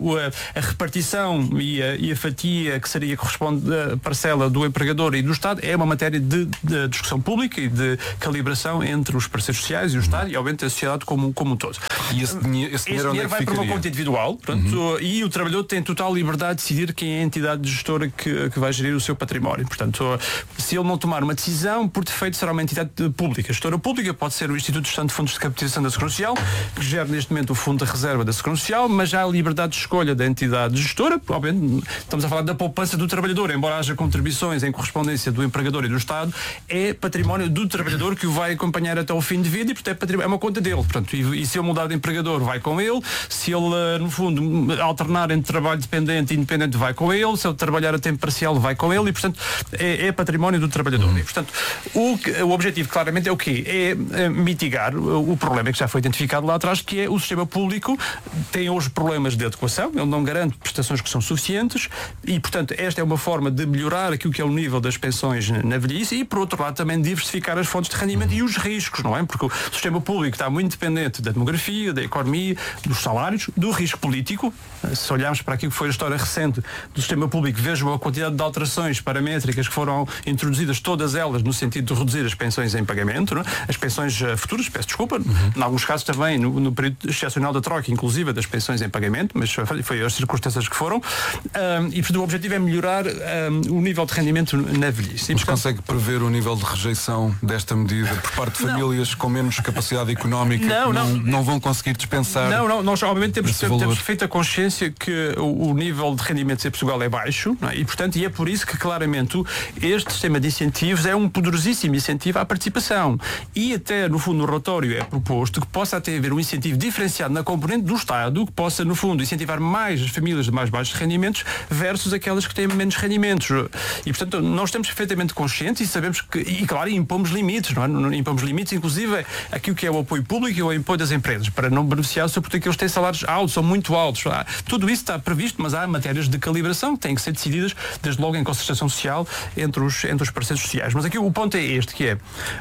A repartição e a fatia que seria corresponde à parcela do empregador e do Estado é uma matéria de discussão pública e de calibração entre os parceiros sociais e o Estado e, obviamente, a sociedade como um todo. E esse dinheiro vai para uma conta individual, portanto, e o trabalhador tem total liberdade de decidir quem é a entidade gestora que vai gerir o seu património. Portanto, se ele não tomar uma decisão, por defeito será uma entidade pública. A gestora pública pode ser o Instituto de Gestão de Fundos de Capitalização da Segurança Social, que gera neste momento o Fundo de Reserva da Segurança Social, mas já há liberdade de escolha da entidade gestora. Obviamente, estamos a falar da poupança do trabalhador, embora haja contribuições em correspondência do empregador e do Estado, é património do trabalhador que o vai acompanhar até o fim de vida e, portanto, é uma conta dele. Portanto, e se ele mudar de empregador, vai com ele. Se ele, no fundo, alternar entre trabalho dependente e independente, vai com ele. Se ele trabalhar a tempo parcial, vai com ele. E, portanto, é património do trabalhador. E, portanto, o objetivo, claramente, é o quê? É mitigar o problema que já foi identificado lá atrás, que é o sistema público tem hoje problemas de adequação, ele não garante prestações que são suficientes e, portanto, esta é uma forma de melhorar aquilo que é o nível das pensões na velhice e, por outro lado, também diversificar as fontes de rendimento e os riscos, não é? Porque o sistema público está muito dependente da demografia, da economia, dos salários, do risco político. Se olharmos para aquilo que foi a história recente do sistema público, vejam a quantidade de alterações paramétricas que foram introduzidas, todas elas no sentido de reduzir as pensões em pagamento, não é? As pensões futuras, peço desculpa, em alguns casos também no período excepcional da troca, inclusive das pensões em pagamento, mas foi as circunstâncias que foram, e portanto o objetivo é melhorar o nível de rendimento na velhice. Mas consegue prever o nível de rejeição desta medida por parte de famílias com menos capacidade económica que não vão conseguir dispensar? Não, nós obviamente temos feita consciência que o nível de rendimentos em Portugal é baixo, não é? E portanto é por isso que claramente este sistema de incentivos é um poderosíssimo incentivo à participação e até no fundo no relatório é proposto que possa até haver um incentivo diferenciado na componente do Estado que possa no fundo incentivar mais as famílias de mais baixos rendimentos versus aquelas que têm menos rendimentos e portanto nós estamos perfeitamente conscientes e sabemos que, e claro, impomos limites, não é? Impomos limites inclusive aquilo que é o apoio público e o apoio das empresas para não beneficiar sobretudo aqueles que têm salários altos ou muito altos. Tudo isso está previsto, mas há matérias de calibração que têm que ser decididas desde logo em concertação social entre os parceiros sociais. Mas aqui o ponto é este, que é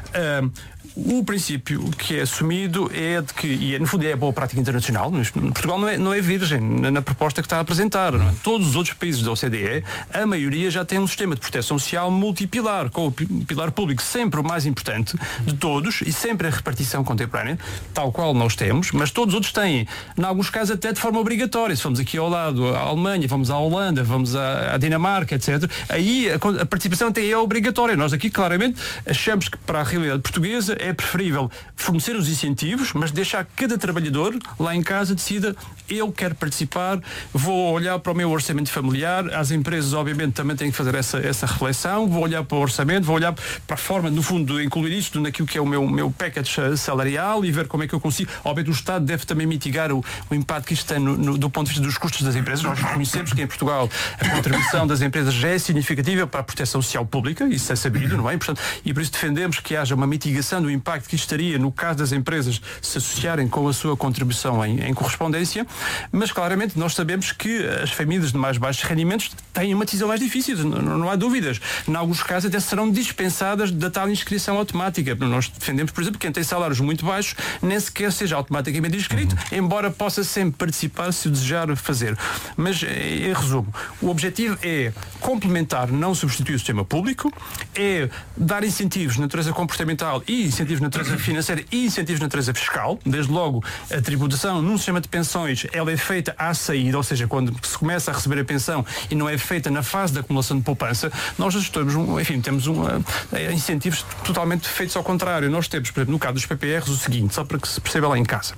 o princípio que é assumido é de que, e no fundo é a boa prática internacional, Portugal não é virgem na proposta que está a apresentar. Não é? Todos os outros países da OCDE, a maioria já tem um sistema de proteção social multipilar, com o pilar público sempre o mais importante de todos e sempre a repartição contemporânea, tal qual nós temos, mas todos os outros têm, em alguns casos até de forma obrigatória. Se vamos aqui ao lado à Alemanha, vamos à Holanda, vamos à Dinamarca, etc., aí a participação até é obrigatória. Nós aqui claramente achamos que para a realidade portuguesa é é preferível fornecer os incentivos, mas deixar que cada trabalhador lá em casa decida: eu quero participar, vou olhar para o meu orçamento familiar. As empresas obviamente também têm que fazer essa reflexão, vou olhar para o orçamento, vou olhar para a forma, no fundo, de incluir isto naquilo que é o meu package salarial e ver como é que eu consigo. Obviamente o Estado deve também mitigar o impacto que isto tem do ponto de vista dos custos das empresas. Nós reconhecemos que em Portugal a contribuição das empresas já é significativa para a proteção social pública, isso é sabido, não é? E por isso defendemos que haja uma mitigação do impacto que isto estaria no caso das empresas se associarem com a sua contribuição em correspondência, mas claramente nós sabemos que as famílias de mais baixos rendimentos têm uma decisão mais difícil, não há dúvidas. Em alguns casos até serão dispensadas da tal inscrição automática. Nós defendemos, por exemplo, que quem tem salários muito baixos nem sequer seja automaticamente inscrito, embora possa sempre participar se o desejar fazer. Mas, em resumo, o objetivo é complementar, não substituir o sistema público, é dar incentivos de natureza comportamental e incentivos de natureza financeira e incentivos de natureza fiscal. Desde logo, a tributação num sistema de pensões, ela é feita à saída, ou seja, quando se começa a receber a pensão e não é feita na fase da acumulação de poupança. Nós temos incentivos totalmente feitos ao contrário. Nós temos, por exemplo, no caso dos PPRs, o seguinte, só para que se perceba lá em casa.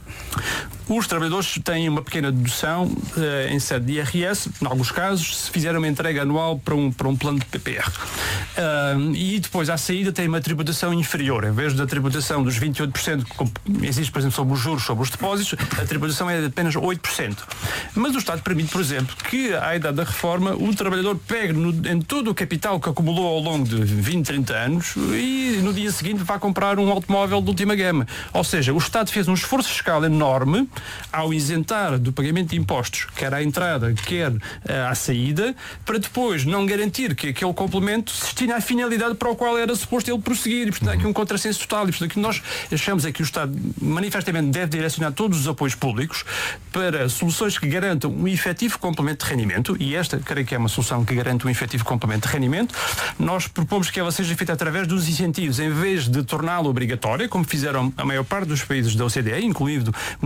Os trabalhadores têm uma pequena dedução em sede de IRS, em alguns casos, se fizerem uma entrega anual para um plano de PPR. E depois, à saída, tem uma tributação inferior. Em vez da tributação dos 28%, como existe, por exemplo, sobre os juros, sobre os depósitos, a tributação é de apenas 8%. Mas o Estado permite, por exemplo, que, à idade da reforma, o trabalhador pegue em todo o capital que acumulou ao longo de 20, 30 anos e, no dia seguinte, vá comprar um automóvel de última gama. Ou seja, o Estado fez um esforço fiscal enorme ao isentar do pagamento de impostos, quer à entrada, quer à saída, para depois não garantir que aquele complemento se destina à finalidade para o qual era suposto ele prosseguir. E, portanto, há aqui um contrassenso total. E, portanto, o que nós achamos é que o Estado manifestamente deve direcionar todos os apoios públicos para soluções que garantam um efetivo complemento de rendimento, e esta, creio que é uma solução que garante um efetivo complemento de rendimento. Nós propomos que ela seja feita através dos incentivos, em vez de torná-la obrigatória, como fizeram a maior parte dos países da OCDE, incluindo